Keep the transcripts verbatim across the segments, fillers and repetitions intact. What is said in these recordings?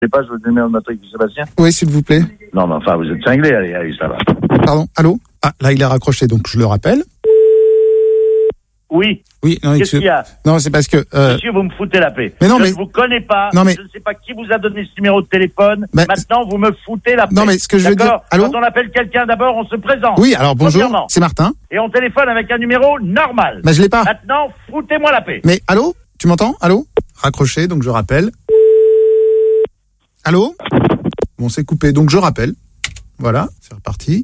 sais pas, je veux donner un truc, Sébastien. Oui, s'il vous plaît. Non, mais enfin, vous êtes cinglé, allez, allez, ça va. Pardon, allô? Ah, là, il a raccroché, donc je le rappelle. Oui. Oui, non, Qu'est-ce qu'il y a? Non, c'est parce que... Euh... Monsieur, vous me foutez la paix. Mais non, je mais... ne vous connais pas. Non, mais... Je ne sais pas qui vous a donné ce numéro de téléphone. Mais... Maintenant, vous me foutez la paix. Non, mais ce que je veux dire... Allô? Quand on appelle quelqu'un, d'abord, on se présente. Oui, alors bonjour, c'est Martin. Et on téléphone avec un numéro normal. Mais je l'ai pas. Maintenant, foutez-moi la paix. Mais allô? Tu m'entends? Allô? Raccroché, donc je rappelle. Allô? Bon, c'est coupé, donc je rappelle. Voilà, c'est reparti.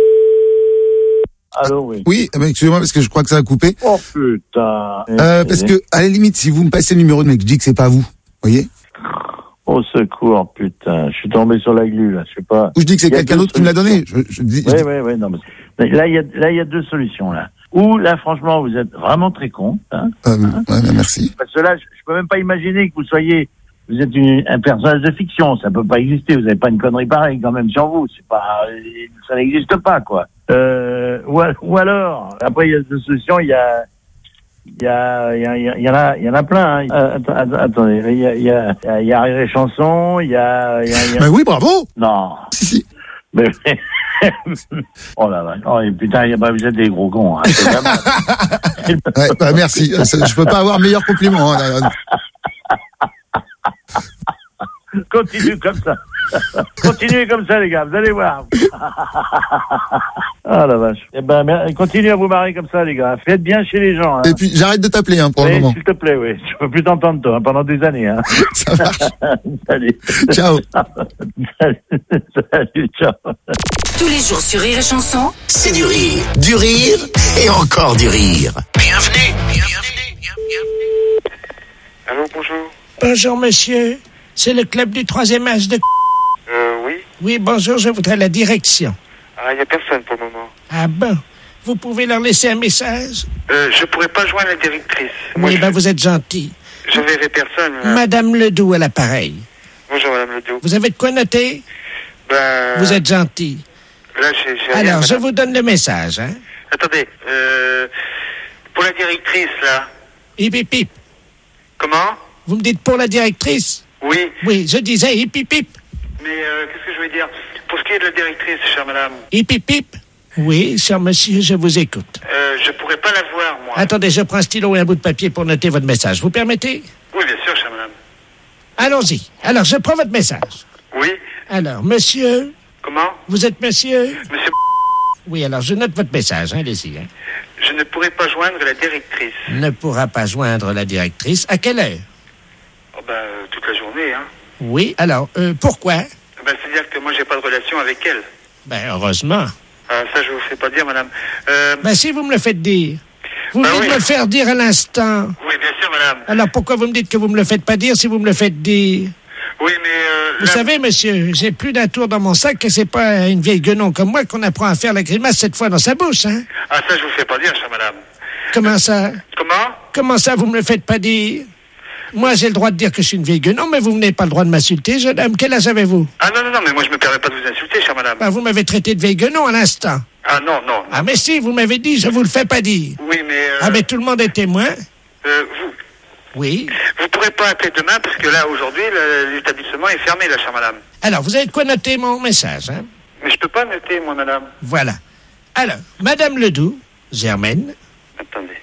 Allô, oui. Oui, mais excusez-moi parce que je crois que ça a coupé. Oh putain. Euh, parce que, à la limite, si vous me passez le numéro de mec, je dis que c'est pas vous. Voyez? Au secours, putain. Je suis tombé sur la glu, là. Je sais pas. Ou je dis que c'est quelqu'un d'autre qui me l'a donné. Je, je dis, oui, je... oui, oui, non, mais là, il y a, là, il y a deux solutions, là. Ou, là, franchement, vous êtes vraiment très con, hein. Euh, hein ouais, merci. Parce que là, je, je peux même pas imaginer que vous soyez, vous êtes une, un personnage de fiction. Ça peut pas exister. Vous avez pas une connerie pareille, quand même, sur vous. C'est pas, ça n'existe pas, quoi. Euh, ou, ou alors, après, il y a deux solutions, il y a, il y a, il y a, il y en a, il y en a plein, hein. Euh, attends, attendez, il y a, il y a, il y a Rire et Chanson, il y a, il y a, il y a... Mais oui, bravo! Non. Si, si. Mais, oh la vache. Oh, putain, bah, vous êtes des gros cons, hein. C'est vraiment... ouais, bah, merci. Je peux pas avoir meilleur compliment, hein. Continue comme ça. Continuez comme ça, les gars, vous allez voir. Ah la vache. Eh ben, continuez à vous marrer comme ça, les gars. Faites bien chez les gens. Hein. Et puis, j'arrête de t'appeler, hein, pour oui, le moment. S'il te plaît, oui. Je peux plus t'entendre, toi, hein, pendant des années, hein. Ça marche. Salut. Ciao. Salut, salut, ciao. Tous les jours sur Rire et Chanson, c'est du rire, du rire et encore du rire. Bienvenue, bienvenue, bienvenue. Allô, bonjour. Bonjour, monsieur. C'est le club du troisième âge de... Euh, oui. Oui, bonjour, je voudrais la direction. Ah, il n'y a personne pour le moment. Ah bon? Vous pouvez leur laisser un message? Euh, je pourrais pas joindre la directrice. Moi, oui, je... ben vous êtes gentil. Je verrai personne. Là. Madame Ledoux à l'appareil. Bonjour, Madame Ledoux. Vous avez de quoi noter? Ben... Vous êtes gentil. Là, j'ai... j'ai Alors, rien, je vous donne le message, hein? Attendez, euh... pour la directrice, là... Hip, hip, hip. Comment? Vous me dites pour la directrice? Oui. Oui, je disais hip, hip, hip. Mais euh, qu'est-ce que je veux dire? Pour ce qui est de la directrice, chère madame... Hip, hip, hip. Oui, cher monsieur, je vous écoute. Euh, je pourrais pas la voir, moi. Attendez, je prends un stylo et un bout de papier pour noter votre message. Vous permettez? Oui, bien sûr, chère madame. Allons-y. Alors, je prends votre message. Oui. Alors, monsieur... Comment? Vous êtes monsieur? Monsieur... Oui, alors je note votre message, hein, allez-y. Hein. Je ne pourrai pas joindre la directrice. Ne pourra pas joindre la directrice. À quelle heure? Oh ben, euh, toute la journée, hein. Oui, alors, euh, pourquoi? Ben, c'est-à-dire que moi, j'ai pas de relation avec elle. Ben, heureusement. Ah, ça, je vous fais pas dire, madame. Euh... Ben, si vous me le faites dire. Vous ben venez oui. de me le faire dire à l'instant. Oui, bien sûr, madame. Alors, pourquoi vous me dites que vous me le faites pas dire si vous me le faites dire? Oui, mais... Euh, vous la... savez, monsieur, j'ai plus d'un tour dans mon sac et c'est pas une vieille guenon comme moi qu'on apprend à faire la grimace cette fois dans sa bouche, hein? Ah, ça, je vous fais pas dire, chère madame. Comment ça? Comment? Comment ça, vous me le faites pas dire? Moi, j'ai le droit de dire que je suis une vieille guenon, mais vous n'avez pas le droit de m'insulter, jeune homme. Quel âge avez-vous? Ah non, non, non, mais moi, je me permets pas de vous insulter, chère madame. Ben, vous m'avez traité de vieille guenon à l'instant. Ah non, non, non. Ah, mais si, vous m'avez dit, je vous le fais pas dire. Oui, mais... Euh... Ah, mais tout le monde est témoin. Euh, vous... Oui. Vous pourrez pas appeler demain, parce que là, aujourd'hui, l'établissement est fermé, là, chère madame. Alors, vous avez de quoi noter mon message, hein? Mais je peux pas noter, moi, madame. Voilà. Alors, Madame Ledoux, Germaine. Attendez.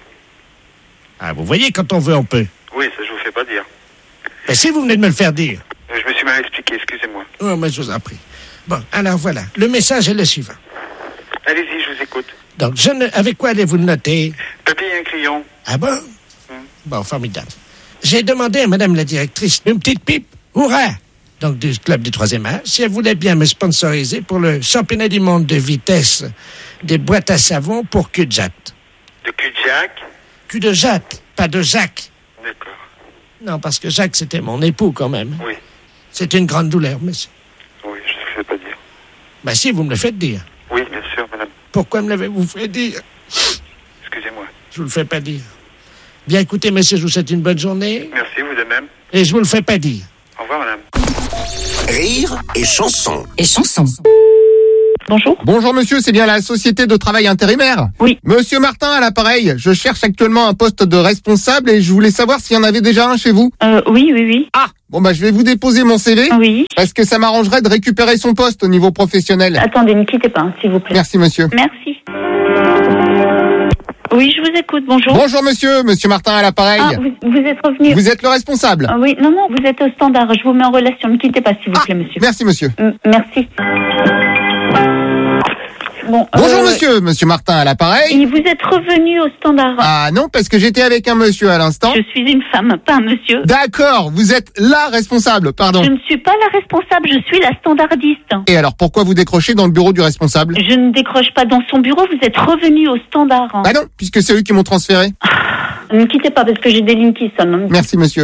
Ah, vous voyez, quand on veut, on peut. Oui, ça, je vous fais pas dire. Mais si vous venez de me le faire dire. Je me suis mal expliqué, excusez-moi. Oh, mais je vous en prie. Bon, alors voilà. Le message est le suivant. Allez-y, je vous écoute. Donc, je ne... avec quoi allez-vous le noter? Papier et un crayon. Ah bon? Hum. Bon, formidable. J'ai demandé à Madame la directrice une petite pipe. Hurrah! Donc, du club du troisième âge, si elle voulait bien me sponsoriser pour le championnat du monde de vitesse des boîtes à savon pour cul de jatte. De cul de Jacques? Cul de jatte, pas de Jacques. D'accord. Non, parce que Jacques, c'était mon époux, quand même. Oui. C'est une grande douleur, monsieur. Oui, je ne fais pas dire. Ben si, vous me le faites dire. Oui, bien sûr, madame. Pourquoi me l'avez-vous fait dire? Excusez-moi. Je vous le fais pas dire. Bien, écoutez, monsieur, je vous souhaite une bonne journée. Merci, vous de même. Et je vous le fais pas dire. Au revoir, madame. Rire et chanson. Et chanson. Bonjour. Bonjour monsieur, c'est bien la société de travail intérimaire? Oui. Monsieur Martin à l'appareil, je cherche actuellement un poste de responsable et je voulais savoir s'il y en avait déjà un chez vous. Euh, oui, oui, oui. Ah, bon bah je vais vous déposer mon C V. Oui. Parce que ça m'arrangerait de récupérer son poste au niveau professionnel. Attendez, ne quittez pas, hein, s'il vous plaît. Merci monsieur. Merci. Oui, je vous écoute, bonjour. Bonjour monsieur, monsieur Martin à l'appareil. Ah, vous, vous êtes revenu. Vous êtes le responsable? Ah, oui, non, non, vous êtes au standard. Je vous mets en relation. Ne quittez pas, s'il vous Ah, plaît, monsieur. merci monsieur. M- merci. Bon, Bonjour euh, monsieur, monsieur Martin à l'appareil. Et vous êtes revenu au standard. Ah non, parce que j'étais avec un monsieur à l'instant. Je suis une femme, pas un monsieur. D'accord, vous êtes la responsable, pardon. Je ne suis pas la responsable, je suis la standardiste. Et alors pourquoi vous décrochez dans le bureau du responsable? Je ne décroche pas dans son bureau, vous êtes revenu au standard. Bah non, puisque c'est eux qui m'ont transféré. Ne quittez pas parce que j'ai des lignes qui sonnent. Merci monsieur.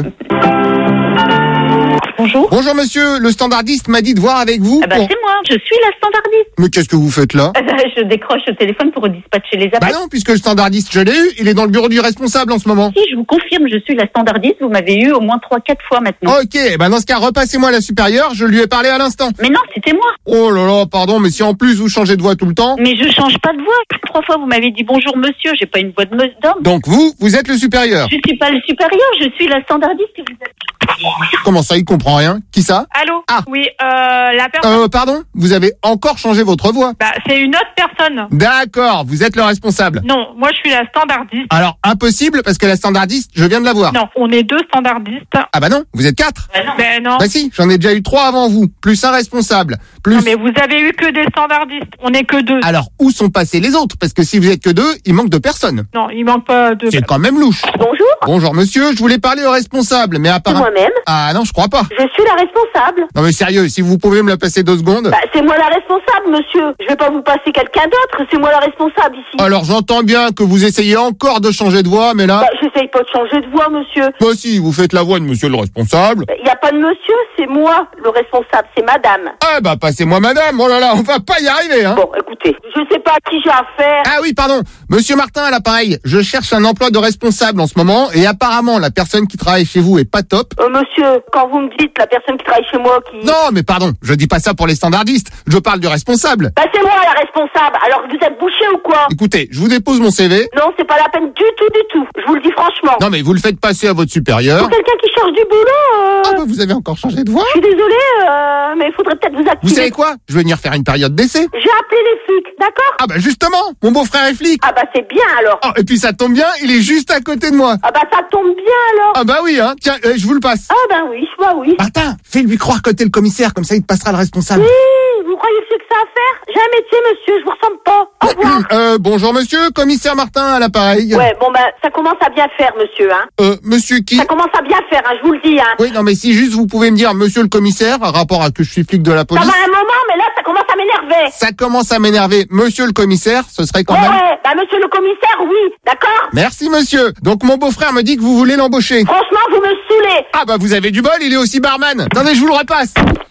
Bonjour. Bonjour monsieur, le standardiste m'a dit de voir avec vous Ah bah pour... c'est moi, je suis la standardiste. Mais qu'est-ce que vous faites là? Ah bah, je décroche le téléphone pour dispatcher les Bah appels. non, puisque le standardiste je l'ai eu, il est dans le bureau du responsable en ce moment. Si, je vous confirme, je suis la standardiste, vous m'avez eu au moins trois quatre fois maintenant. Ok, bah dans ce cas, repassez-moi la supérieure, je lui ai parlé à l'instant. Mais non, c'était moi. Oh là là, pardon, mais si en plus vous changez de voix tout le temps... Mais je change pas de voix. Trois fois, vous m'avez dit bonjour monsieur, j'ai pas une voix de me- d'homme. Donc vous, vous êtes le supérieur. Je suis pas le supérieur, je suis la standardiste que vous êtes. Comment ça, il comprend rien? Qui ça? Allô? Ah. Oui, euh, la personne... Euh, pardon? Vous avez encore changé votre voix? Bah, c'est une autre personne. D'accord, vous êtes le responsable. Non, moi je suis la standardiste. Alors, impossible, parce que la standardiste, je viens de la voir. Non, on est deux standardistes. Ah bah non, vous êtes quatre. Bah non. Ben non. Bah si, j'en ai déjà eu trois avant vous, plus un responsable, plus... Non, mais vous avez eu que des standardistes. On est que deux. Alors, où sont passés les autres? Parce que si vous êtes que deux, il manque de personnes. Non, il manque pas de... C'est quand même louche. Bonjour, Bonjour monsieur, je voulais parler au responsable, mais c'est apparemment... moi-même. Ah non, je crois pas. Je suis la responsable. Non mais sérieux, si vous pouvez me la passer deux secondes... Bah, c'est moi la responsable, monsieur. Je vais pas vous passer quelqu'un d'autre. C'est moi la responsable ici. Alors j'entends bien que vous essayez encore de changer de voix, mais là... Bah, j'essaye pas de changer de voix, monsieur. Bah si, vous faites la voix de monsieur le responsable. Il y a pas de monsieur, c'est moi le responsable, c'est madame. Ah bah passez-moi madame, oh là là, on va pas y arriver, hein. Bon, écoutez, je sais pas à qui j'ai affaire. Ah oui, pardon. Monsieur Martin à l'appareil. Je cherche un emploi de responsable en ce moment et apparemment la personne qui travaille chez vous est pas top. Euh, monsieur, quand vous me dites la personne qui travaille chez moi qui... Non, mais pardon, je dis pas ça pour les standardistes. Je parle du responsable. Bah, c'est moi la responsable. Alors, vous êtes bouché ou quoi? Écoutez, je vous dépose mon C V. Non, c'est pas la peine du tout, du tout. Je vous le dis franchement. Non mais vous le faites passer à votre supérieur. Pour quelqu'un qui cherche du boulot, euh... Ah bah vous avez encore changé de voix. je suis désolée, euh, mais il faudrait peut-être vous activer. Vous savez quoi? Je vais venir faire une période d'essai. J'ai appelé les flics, d'accord? Ah bah justement, mon beau-frère est flic. Ah bah c'est bien alors. Oh, et puis ça tombe bien, il est juste à côté de moi. Ah bah ça tombe bien alors. Ah bah oui, hein. Tiens, euh, je vous le passe. Ah bah oui, bah oui. Martin, fais-lui croire que t'es le commissaire, comme ça il te passera le responsable. Oui, vous croyez que c'est que ça à faire? J'ai un métier, monsieur, je vous ressemble pas. Au revoir. Euh, bonjour monsieur, commissaire Martin à l'appareil. Ouais, bon bah ça commence à bien faire, monsieur, hein. Euh, monsieur qui? Ça commence à bien faire, hein, je vous le dis, hein. Oui, non mais si juste vous pouvez me dire monsieur le commissaire, par rapport à que je suis flic de la Ça police. va un moment, mais là ça commence à m'énerver. Ça commence à m'énerver. Monsieur le commissaire, ce serait quand Ouais, même... ouais, bah monsieur le commissaire, oui, d'accord? Merci monsieur. Donc mon beau-frère me dit que vous voulez l'embaucher. Franchement, vous me saoulez. Ah bah vous avez du bol, il est aussi barman. Attendez, je vous le repasse.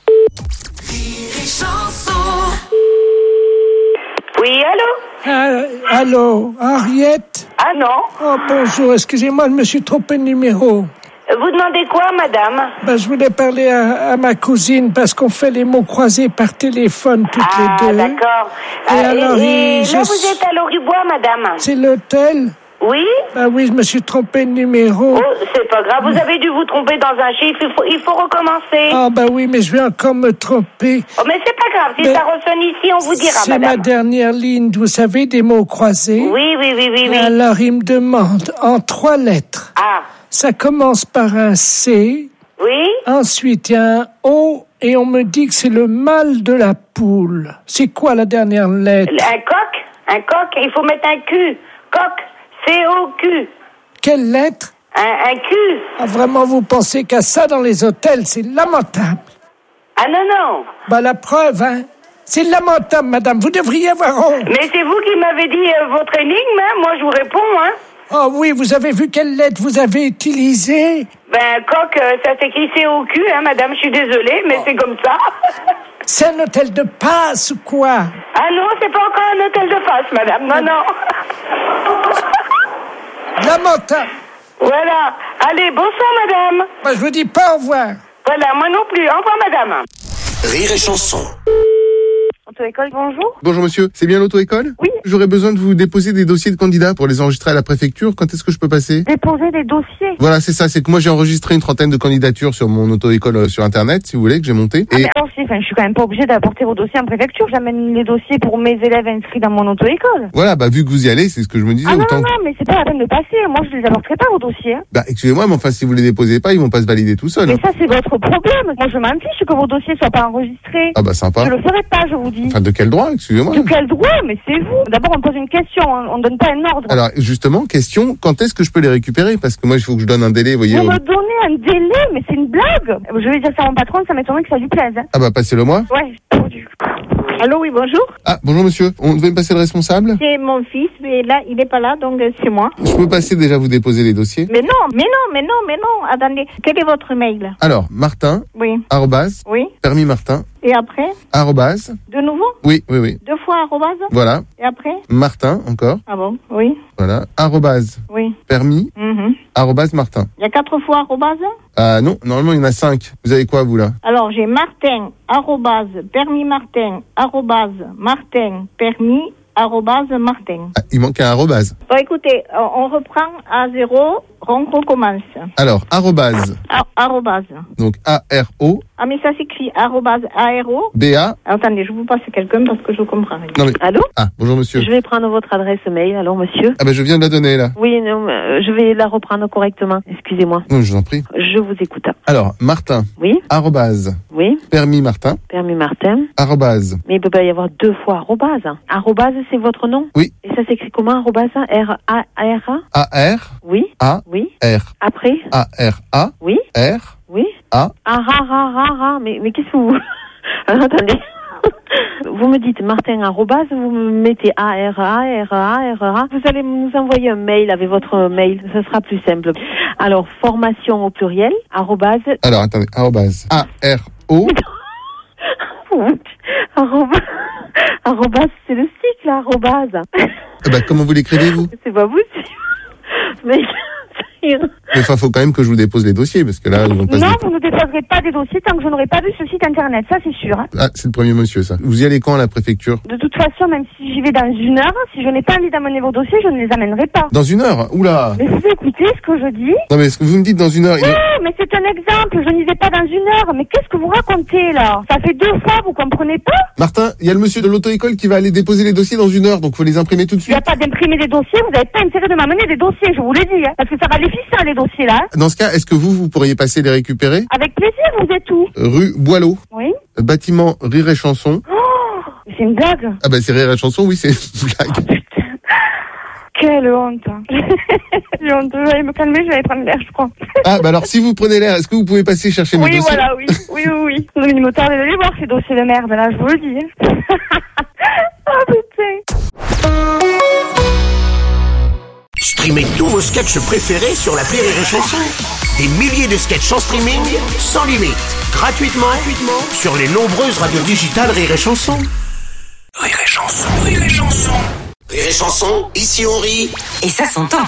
Oui, allô? Ah, allô, Henriette? Ah non? Oh, bonjour, excusez-moi, je me suis trompé de numéro. Vous demandez quoi, madame? Ben, je voulais parler à, à ma cousine parce qu'on fait les mots croisés par téléphone toutes Ah, les deux. d'accord. Et Euh, alors, et il- là, je- vous êtes à Loribois, madame? C'est l'hôtel? Oui? Ben oui, je me suis trompé de numéro. Oh, c'est pas grave, vous avez dû vous tromper dans un chiffre, il faut, il faut recommencer. Ah ben oui, mais je vais encore me tromper. Oh, mais c'est pas grave, si Mais- ça ressonne ici, on vous dira, C'est ma madame. dernière ligne, vous savez, des mots croisés. Oui, oui, oui, oui, oui. Alors, il me demande en trois lettres. Ah, Ça commence par un C, oui? ensuite il y a un O, et on me dit que c'est le mâle de la poule. C'est quoi la dernière lettre? Un coq? Un coq, il faut mettre un Q. Coq, C O Q. Quelle lettre? Un, un Q. Ah, vraiment, vous pensez qu'à ça dans les hôtels, c'est lamentable. Ah non, non. Bah, la preuve, hein. C'est lamentable, madame. Vous devriez avoir honte. Mais c'est vous qui m'avez dit euh, votre énigme, hein. Moi, je vous réponds, hein. Oh oui, vous avez vu quelle lettre vous avez utilisée? Ben, coq, euh, ça s'écrit C O Q, hein, madame, je suis désolée, mais c'est comme ça. C'est un hôtel de passe ou quoi? Ah non, c'est pas encore un hôtel de face, madame, non, non. Lamentable. Voilà. Allez, bonsoir, madame. Bah, je vous dis pas au revoir. Voilà, moi non plus. Au revoir, madame. Rire et chanson. Auto-école, bonjour. Bonjour monsieur, c'est bien l'auto-école ? Oui. J'aurais besoin de vous déposer des dossiers de candidats pour les enregistrer à la préfecture. Quand est-ce que je peux passer ? Déposer des dossiers. Voilà, c'est ça, c'est que moi j'ai enregistré une trentaine de candidatures sur mon auto-école euh, sur internet, si vous voulez, que j'ai monté. Ah, Et mais alors, si, enfin, je suis quand même pas obligée d'apporter vos dossiers en préfecture. J'amène les dossiers pour mes élèves inscrits dans mon auto-école. voilà, bah vu que vous y allez, c'est ce que je me disais. Ah non, autant non, que- non, mais c'est pas la peine de passer. Moi, je les apporterai pas, vos dossiers. Hein. Bah excusez-moi, mais enfin si vous les déposez pas, ils vont pas se valider tout seuls. Mais hein. ça, c'est votre problème. Moi, je m'en fiche que vos dossiers soient pas enregistrés. Ah bah sympa. Je le ferai pas, je vous dis. Enfin de quel droit, excusez-moi. De quel droit? Mais c'est vous. D'abord, on pose une question. On, on donne pas un ordre. Alors justement, question, quand est-ce que je peux les récupérer ? Parce que moi il faut que je donne un délai, vous voyez. Vous au- me donnez un délai, mais c'est une blague. Je vais dire ça à mon patron, ça m'étonnerait que ça lui plaise. Hein. Ah bah passez-le moi. Ouais. Allô, oui, bonjour. Ah bonjour monsieur, on devait me passer le responsable ? C'est mon fils, mais là, il est pas là, donc euh, c'est moi. Je peux passer déjà vous déposer les dossiers ? Mais non, mais non, mais non, mais non. Attendez, quel est votre mail? Alors, Martin, Oui, arrobase, oui. permis Martin, Et après? arrobase, De nouveau? oui, oui, oui, Deux fois arrobase? voilà, Et après? Martin, encore, Ah bon? Oui, voilà, arrobase, oui. permis, Mhm. arrobase Martin. Il y a quatre fois arrobase? Ah non, normalement il y en a cinq. Vous avez quoi vous là ? Alors, j'ai Martin, arrobase, permis Martin, arrobase, Martin, permis, arrobase, Martin. Ah, il manque un arrobase. Bon, écoutez, on on reprend à zéro, on recommence. Alors, arrobase, Ar- arrobase. donc A R O Ah, mais ça s'écrit arrobase A R O. B A. Attendez, je vous passe quelqu'un parce que je comprends rien. Non mais Allô? ah bonjour monsieur. Je vais prendre votre adresse mail, alors monsieur. Ah ben je viens de la donner là. Oui, non, euh, je vais la reprendre correctement. Excusez-moi. Non, je vous en prie. Je vous écoute. Alors, Martin, Oui, arrobase, oui, permis Martin, permis Martin. arrobase, Mais il peut pas y avoir deux fois arrobase. Arrobase, c'est votre nom? Oui. Et ça s'écrit comment, arrobase? R A R A? A R Oui, A oui. R Après? A R A Oui, R oui. A. Ah, ra, ra, ra, ra. Mais, mais qu'est-ce que vous... Alors, attendez. Vous me dites Martin arrobase, vous me mettez A R A R A R A. Vous allez nous envoyer un mail avec votre mail, ce sera plus simple. Alors, formation au pluriel, arrobase... Alors attendez, arrobase A R O arrobase, arrobase, c'est le site là, arrobase. Eh ben, comment vous l'écrivez vous ? C'est pas possible. Mais... Mais enfin, faut quand même que je vous dépose les dossiers parce que là, ils vont pas se Non, dé- vous ne déposerez pas des dossiers tant que je n'aurai pas vu ce site internet, ça c'est sûr. Hein. Ah, c'est le premier monsieur ça. Vous y allez quand à la préfecture ? De toute façon, même si j'y vais dans une heure, si je n'ai pas envie d'amener vos dossiers, je ne les amènerai pas. Dans une heure ? Oula ! Mais vous écoutez ce que je dis? Non mais ce que vous me dites dans une heure. il- Oui, mais c'est un exemple, je n'y vais pas dans une heure. Mais qu'est-ce que vous racontez là? Ça fait deux fois, vous comprenez pas? Martin, il y a le monsieur de l'auto-école qui va aller déposer les dossiers dans une heure, donc faut les imprimer tout de Il n'y suite. a pas d'imprimer des dossiers, vous n'avez pas intérêt de m'amener des dossiers, je vous l'ai dit. Hein, parce que ça va les fisser les dossiers là. Hein. Dans ce cas, est-ce que vous, vous pourriez passer les récupérer ? Avec plaisir, vous êtes où? Rue Boileau, Oui. bâtiment Rire et Chanson. Oh, c'est une blague. Ah bah c'est Rire et Chanson, oui, c'est une blague. Quelle honte. J'ai honte, je vais aller me calmer, je vais aller prendre l'air, je crois. Ah bah alors si vous prenez l'air, est-ce que vous pouvez passer chercher mes Oui, dossiers ? voilà, oui. Oui, oui, oui. Vous allez me tarder d'aller voir ces dossiers de merde, là, je vous le dis. Hein. Oh, putain. Streamez tous vos sketchs préférés sur l'appli Rire et Chanson. Des milliers de sketchs en streaming, sans limite, gratuitement, gratuitement sur les nombreuses radios digitales Rire et Chanson. Rire et Chanson, Rire et Chanson. Rire et Chanson, ici on rit. Et ça s'entend.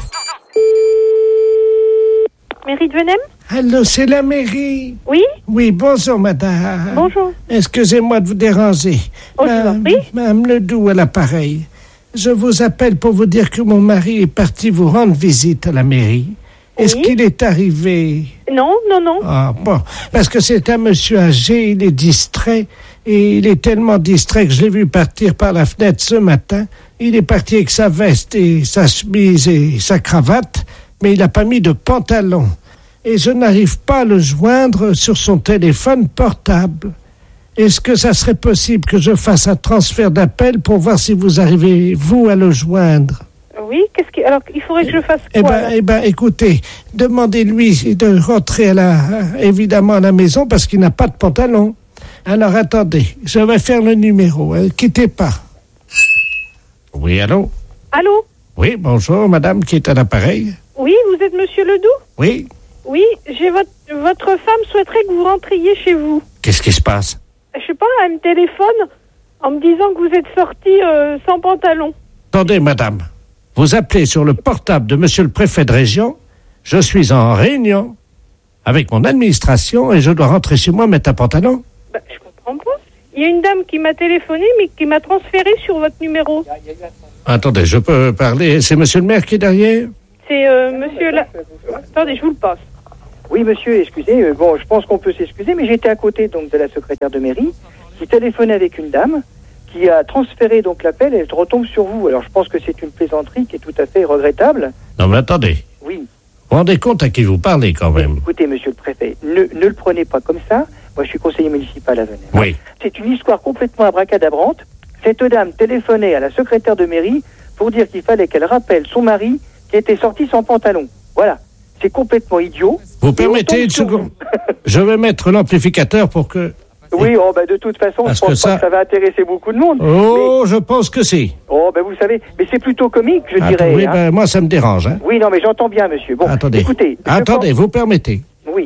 Mairie de Venem? Allô, c'est la mairie. Oui? Oui, bonjour, madame. Bonjour. Excusez-moi de vous déranger. Oh, je vous en prie. Madame Ledoux à l'appareil. Je vous appelle pour vous dire que mon mari est parti vous rendre visite à la mairie. Est-ce Oui. qu'il est arrivé? Non, non, non. Ah, bon. Parce que c'est un monsieur âgé, il est distrait. Et il est tellement distrait que je l'ai vu partir par la fenêtre ce matin. Il est parti avec sa veste et sa chemise et sa cravate, mais il n'a pas mis de pantalon. Et je n'arrive pas à le joindre sur son téléphone portable. Est-ce que ça serait possible que je fasse un transfert d'appel pour voir si vous arrivez, vous, à le joindre? Oui, qu'est-ce qui... Alors, il faudrait que je fasse Eh quoi ben, là eh ben, écoutez, demandez-lui de rentrer à la, évidemment à la maison parce qu'il n'a pas de pantalon. Alors, attendez, je vais faire le numéro. Ne quittez pas. Oui, allô? Allô? Oui, bonjour, madame qui est à l'appareil. Oui, vous êtes Monsieur Ledoux? Oui, Oui, j'ai votre... Votre femme souhaiterait que vous rentriez chez vous. qu'est-ce qui se passe? Je sais pas, elle me téléphone en me disant que vous êtes sorti euh, sans pantalon. Attendez, madame. Vous appelez sur le portable de monsieur le préfet de région. Je suis en réunion avec mon administration et je dois rentrer chez moi mettre un pantalon. Bah, je comprends pas. Il y a une dame qui m'a téléphoné, mais qui m'a transféré sur votre numéro. Attendez, je peux parler. C'est monsieur le maire qui est derrière? C'est euh, monsieur... La... Attendez, je vous le passe. Oui, monsieur, excusez. Euh, bon, je pense qu'on peut s'excuser, mais j'étais à côté donc de la secrétaire de mairie qui téléphonait avec une dame qui a transféré donc l'appel et elle retombe sur vous. Alors, je pense que c'est une plaisanterie qui est tout à fait regrettable. Non, mais attendez. Oui. Vous vous rendez compte à qui vous parlez, quand même? Écoutez, monsieur le préfet, ne, ne le prenez pas comme ça. Moi, je suis conseiller municipal à Venay. Oui. C'est une histoire complètement abracadabrante. Cette dame téléphonait à la secrétaire de mairie pour dire qu'il fallait qu'elle rappelle son mari qui était sorti sans pantalon. Voilà. C'est complètement idiot. Vous permettez une seconde? Je vais mettre l'amplificateur pour que... Oui, oh, bah, de toute façon, Parce je pense que ça... pas que ça va intéresser beaucoup de monde. Oh, mais... je pense que si. Oh, ben, vous savez, mais c'est plutôt comique, je Attends, dirais. Oui, hein. ben, moi, ça me dérange. Hein. Oui, non, mais j'entends bien, monsieur. Bon, attendez. Écoutez. Attendez, pense... vous permettez? Oui.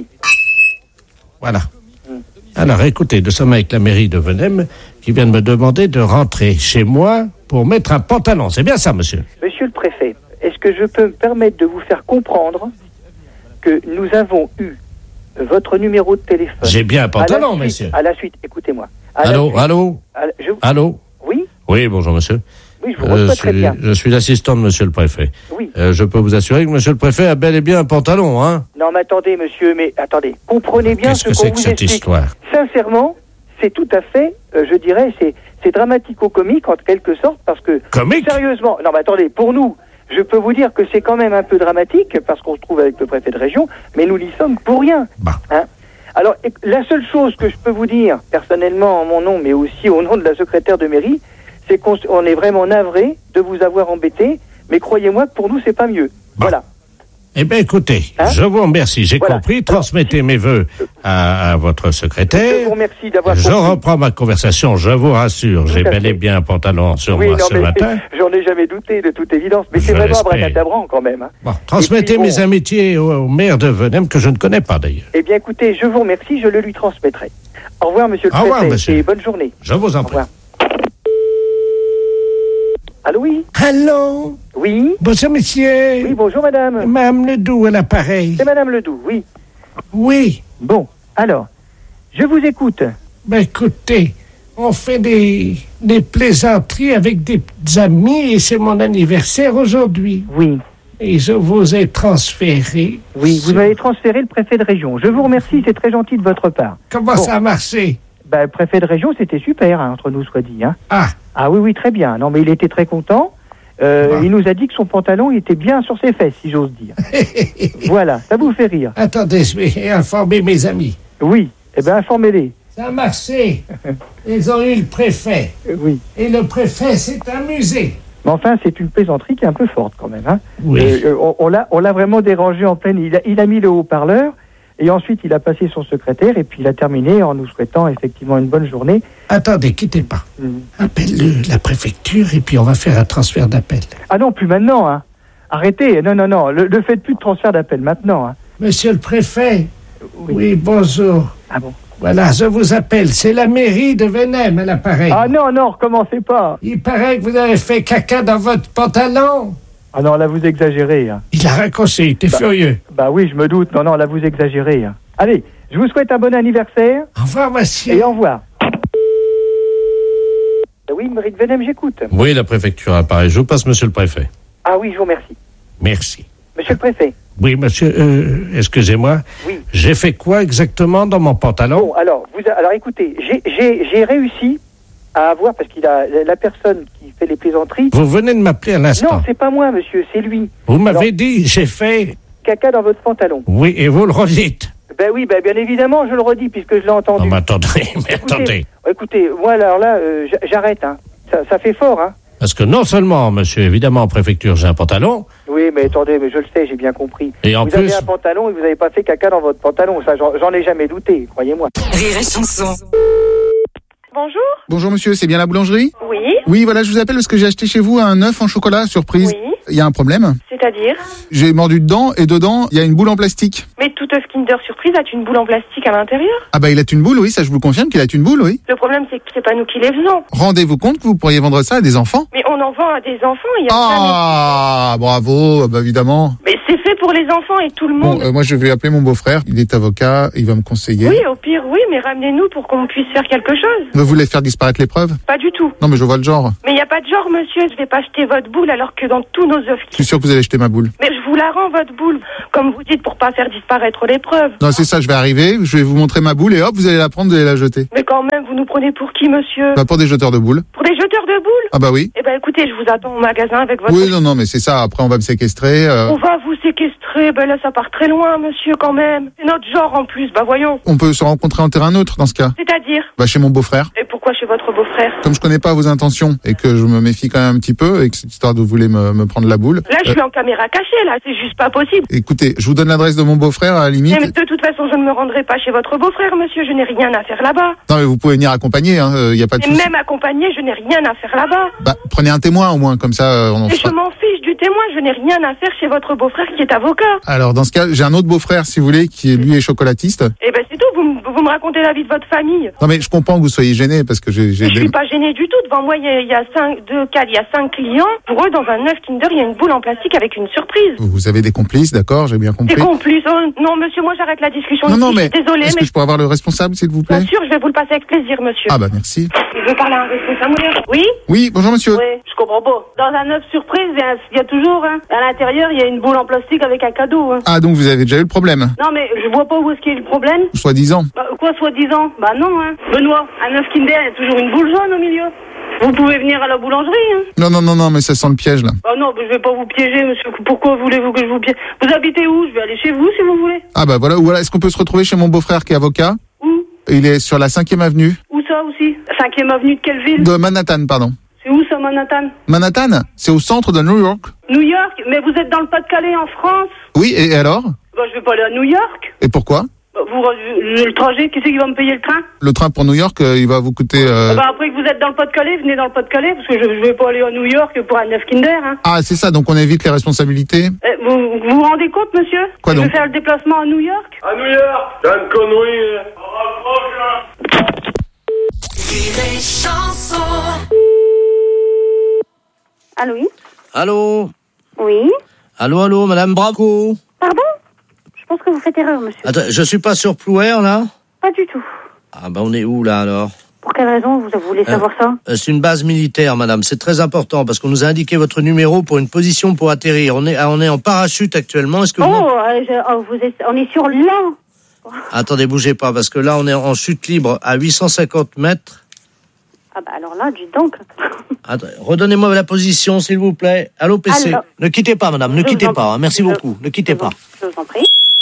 Voilà. Hum. Alors, écoutez, nous sommes avec la mairie de Venem qui vient de me demander de rentrer chez moi pour mettre un pantalon. C'est bien ça, monsieur? Monsieur le préfet, est-ce que je peux me permettre de vous faire comprendre que nous avons eu votre numéro de téléphone? J'ai bien un pantalon, suite, monsieur. À la suite, écoutez-moi. Allô, allô la, je... Allô Oui. Oui, bonjour, monsieur. Oui, je vous reçois euh, très suis, bien. Je suis l'assistant de monsieur le préfet. Oui. Euh, je peux vous assurer que monsieur le préfet a bel et bien un pantalon, hein? Non, mais attendez, monsieur, mais attendez. Comprenez bien ce Qu'est-ce que c'est que cette explique. histoire? Sincèrement, c'est tout à fait, euh, je dirais, c'est, c'est dramatico-comique en quelque sorte, parce que... Comique? Sérieusement, non, mais attendez, pour nous... Je peux vous dire que c'est quand même un peu dramatique parce qu'on se trouve avec le préfet de région, mais nous n'y sommes pour rien. Bah. Hein. Alors, la seule chose que je peux vous dire, personnellement en mon nom, mais aussi au nom de la secrétaire de mairie, c'est qu'on on est vraiment navré de vous avoir embêté, mais croyez-moi que pour nous, c'est pas mieux. Bah. Voilà. Eh bien, écoutez, hein je vous remercie. J'ai voilà. compris. Transmettez mes voeux à, à votre secrétaire. Je vous remercie d'avoir Je compris. reprends ma conversation, je vous rassure. Tout J'ai bel fait. et bien un pantalon sur oui, moi non, ce mais matin. J'en ai jamais douté, de toute évidence. Mais Je c'est vraiment l'espère. abracadabrant quand même. Hein. Bon, transmettez puis, bon, mes amitiés au, au maire de Venem, que je ne connais pas d'ailleurs. Eh bien, écoutez, je vous remercie, je le lui transmettrai. Au revoir, monsieur le Au préfet, revoir, monsieur. et bonne journée. Je vous en Au prie. revoir. Allô, oui? Allô? Oui? Bonjour, monsieur. Oui, bonjour, madame. Madame Ledoux à l'appareil. C'est madame Ledoux, oui. Oui. Bon, alors, je vous écoute. Ben, écoutez, on fait des, des plaisanteries avec des amis et c'est mon anniversaire aujourd'hui. Oui. Et je vous ai transféré. Oui, vous m'avez transféré le préfet de région. Je vous remercie, c'est très gentil de votre part. Comment Bon. ça a marché? Ben, le préfet de région, c'était super, hein, entre nous soit dit. Hein. Ah. Ah oui, oui, très bien. Non, mais il était très content. Euh, Bon. Il nous a dit que son pantalon il était bien sur ses fesses, si j'ose dire. Voilà, ça vous fait rire. Attendez, je vais informer mes amis. Oui, eh bien, informez-les. Ça a marché. Ils ont eu le préfet. Euh, oui. Et le préfet s'est amusé. Mais enfin, c'est une plaisanterie qui est un peu forte quand même. Hein. Oui. Euh, on, on l'a, on l'a vraiment dérangé en pleine... Il a, il a mis le haut-parleur et ensuite il a passé son secrétaire et puis il a terminé en nous souhaitant effectivement une bonne journée. Attendez, quittez pas. Mm. Appelle-le, la préfecture, et puis on va faire un transfert d'appel. Ah non, plus maintenant. Hein. Arrêtez. Non, non, non. Le, le faites plus de transfert d'appel maintenant. Hein. Monsieur le préfet. Oui. Oui, bonjour. Ah bon? Voilà, je vous appelle. C'est la mairie de Venem à l'appareil. Ah non, non, recommencez pas. Il paraît que vous avez fait caca dans votre pantalon. Ah non, là vous exagérez. Hein. Il a raccroché, il était bah, furieux. Bah oui, je me doute. Non, non, là vous exagérez. Hein. Allez, je vous souhaite un bon anniversaire. Au revoir, monsieur. Et au revoir. Oui, Marie de Venem, j'écoute. Oui, la préfecture apparaît. Je vous passe monsieur le préfet. Ah oui, je vous remercie. Merci. Monsieur le préfet. Oui, monsieur, euh, excusez-moi. Oui. J'ai fait quoi exactement dans mon pantalon? Bon, alors, vous a, alors écoutez, j'ai, j'ai, j'ai réussi à avoir, parce qu'il a la personne qui fait les plaisanteries... Vous venez de m'appeler à l'instant. Non, c'est pas moi, monsieur, c'est lui. Vous m'avez Alors, dit, j'ai fait... caca dans votre pantalon. Oui, et vous le redites. Ben oui, ben bien évidemment, je le redis, puisque je l'ai entendu. Non, mais attendez, mais écoutez, attendez. Écoutez, moi, alors là, euh, j'arrête, hein. Ça, ça fait fort, hein. Parce que non seulement, monsieur, évidemment, en préfecture, j'ai un pantalon... Oui, mais attendez, mais je le sais, j'ai bien compris. Et en vous plus... avez un pantalon et vous n'avez pas fait caca dans votre pantalon. Ça, j'en, j'en ai jamais douté, croyez-moi. Rire et chanson. Bonjour. Bonjour monsieur, c'est bien la boulangerie? Oui. Oui, voilà, je vous appelle parce que j'ai acheté chez vous un œuf en chocolat, surprise. Oui. Il y a un problème. C'est-à-dire? J'ai mordu dedans et dedans, il y a une boule en plastique. Mais tout œuf Kinder Surprise a une boule en plastique à l'intérieur. Ah bah il a une boule, oui, ça je vous confirme qu'il a une boule, oui. Le problème, c'est que c'est pas nous qui les faisons. Rendez-vous compte que vous pourriez vendre ça à des enfants? Mais on en vend à des enfants, il y a Ah, bravo, bah évidemment. jamais... Mais C'est fait pour les enfants et tout le monde. Bon, euh, moi je vais appeler mon beau-frère, il est avocat, il va me conseiller. Oui, au pire, oui, mais ramenez-nous pour qu'on puisse faire quelque chose. Vous voulez faire disparaître les preuves? Pas du tout. Non mais je vois le genre. Mais il n'y a pas de genre, monsieur, je vais pas jeter votre boule alors que dans tous nos œufs... Je suis sûr que vous allez jeter ma boule. Mais je vous la rends, votre boule, comme vous dites, pour pas faire disparaître les preuves. Non, c'est ça, je vais arriver, je vais vous montrer ma boule et hop, vous allez la prendre, vous allez la jeter. Mais quand même, vous nous prenez pour qui, monsieur? Bah pour des jeteurs de boules. Pour des jeteurs de boules? Ah bah oui. Eh ben écoutez, je vous attends au magasin avec votre... Oui, non, non, mais c'est ça, après on va me séquestrer. Euh... On va vous séquestrer, ben là ça part très loin, monsieur, quand même. C'est notre genre en plus, bah voyons. On peut se rencontrer en terrain neutre dans ce cas. C'est-à-dire? Bah chez mon beau-frère. Et pourquoi chez votre beau-frère? Comme je connais pas vos intentions et que je me méfie quand même un petit peu et que cette histoire de vous voulez me, me prendre la boule. Là je suis euh... en caméra cachée, là, c'est juste pas possible. Écoutez, je vous donne l'adresse de mon beau-frère à la limite. Mais de toute façon, je ne me rendrai pas chez votre beau-frère, monsieur, je n'ai rien à faire là-bas. Non mais vous pouvez venir accompagner, hein, y a pas de Et souci. même accompagné, je n'ai rien à faire là-bas. Bah prenez un témoin au moins, comme ça euh, on en Et fera. je m'en fiche du témoin, je n'ai rien à faire chez votre beau-frère qui est avocat. Alors dans ce cas, j'ai un autre beau-frère si vous voulez, qui lui est chocolatiste. Eh ben c'est tout, vous, m- vous me racontez la vie de votre famille. Non mais je comprends que vous soyez gêné parce que j'ai... j'ai Je des... suis pas gênée du tout, devant moi il y a, il y a cinq, deux cas, il y a cinq clients. Pour eux, dans un œuf Kinder, il y a une boule en plastique avec une surprise. Vous avez des complices, d'accord, j'ai bien compris. Des complices, oh, non monsieur, moi j'arrête la discussion Non, ici, non, je mais suis désolée, est-ce mais... que je pourrais avoir le responsable, s'il vous plaît? Bien sûr, je vais vous le passer avec plaisir, monsieur. Ah bah merci. Je veux parler à un responsable. Oui? Oui, bonjour monsieur. Oui, je comprends pas. Dans un œuf surprise, il y a- il y, a toujours, hein, à l'intérieur, il y a une boule en plastique avec un cadeau. Hein. Ah donc vous avez déjà eu le problème? Non, mais je vois pas où est-ce qu'il y a le problème. Soi-disant. Bah, quoi, soi-disant? Bah non, hein. Benoît, un œuf Kinder, il y a toujours une boule jaune au milieu. Vous pouvez venir à la boulangerie, hein. Non, non, non, non, mais ça sent le piège là. Ah non, bah, je vais pas vous piéger, monsieur. Pourquoi voulez-vous que je vous piège? Vous habitez où? Je vais aller chez vous, si vous voulez. Ah bah voilà, ou voilà, est-ce qu'on peut se retrouver chez mon beau-frère qui est avocat? Où? Il est sur la cinquième avenue. Où ça aussi? Cinquième avenue de quelle ville? De Manhattan, pardon. C'est où ça, Manhattan? Manhattan? C'est au centre de New York. New York? Mais vous êtes dans le Pas-de-Calais, en France? Oui, et alors? Bah, je vais pas aller à New York. Et pourquoi? Bah, vous, le trajet, qui c'est qui va me payer le train? Le train pour New York, euh, il va vous coûter... euh, Ah bah, après que vous êtes dans le Pas-de-Calais, venez dans le Pas-de-Calais, parce que je, je vais pas aller à New York pour un œuf Kinder, hein. Ah, c'est ça, donc on évite les responsabilités. Eh, vous, vous vous rendez compte, monsieur? Quoi Je donc? vais faire le déplacement à New York? À New York, t'as une connerie. Allô, oui? Allô? Oui? Allô, allô, madame Bravo? Pardon? Je pense que vous faites erreur, monsieur. Attends, je suis pas sur Plouer, là? Pas du tout. Ah, bah, on est où, là, alors? Pour quelle raison vous voulez savoir ça? Euh, C'est une base militaire, madame. C'est très important, parce qu'on nous a indiqué votre numéro pour une position pour atterrir. On est, ah, on est en parachute actuellement. Est-ce que vous... Oh, euh, je- oh, vous êtes, on est sur l'an. Attendez, bougez pas, parce que là, on est en chute libre à huit cent cinquante mètres. Ah bah alors là, dis donc. Attends, redonnez-moi la position, s'il vous plaît. Allô, P C? Alors, ne quittez pas, madame, ne je quittez vous en pas. prie. hein. Merci Je- beaucoup. Ne quittez pas. Je vous en prie.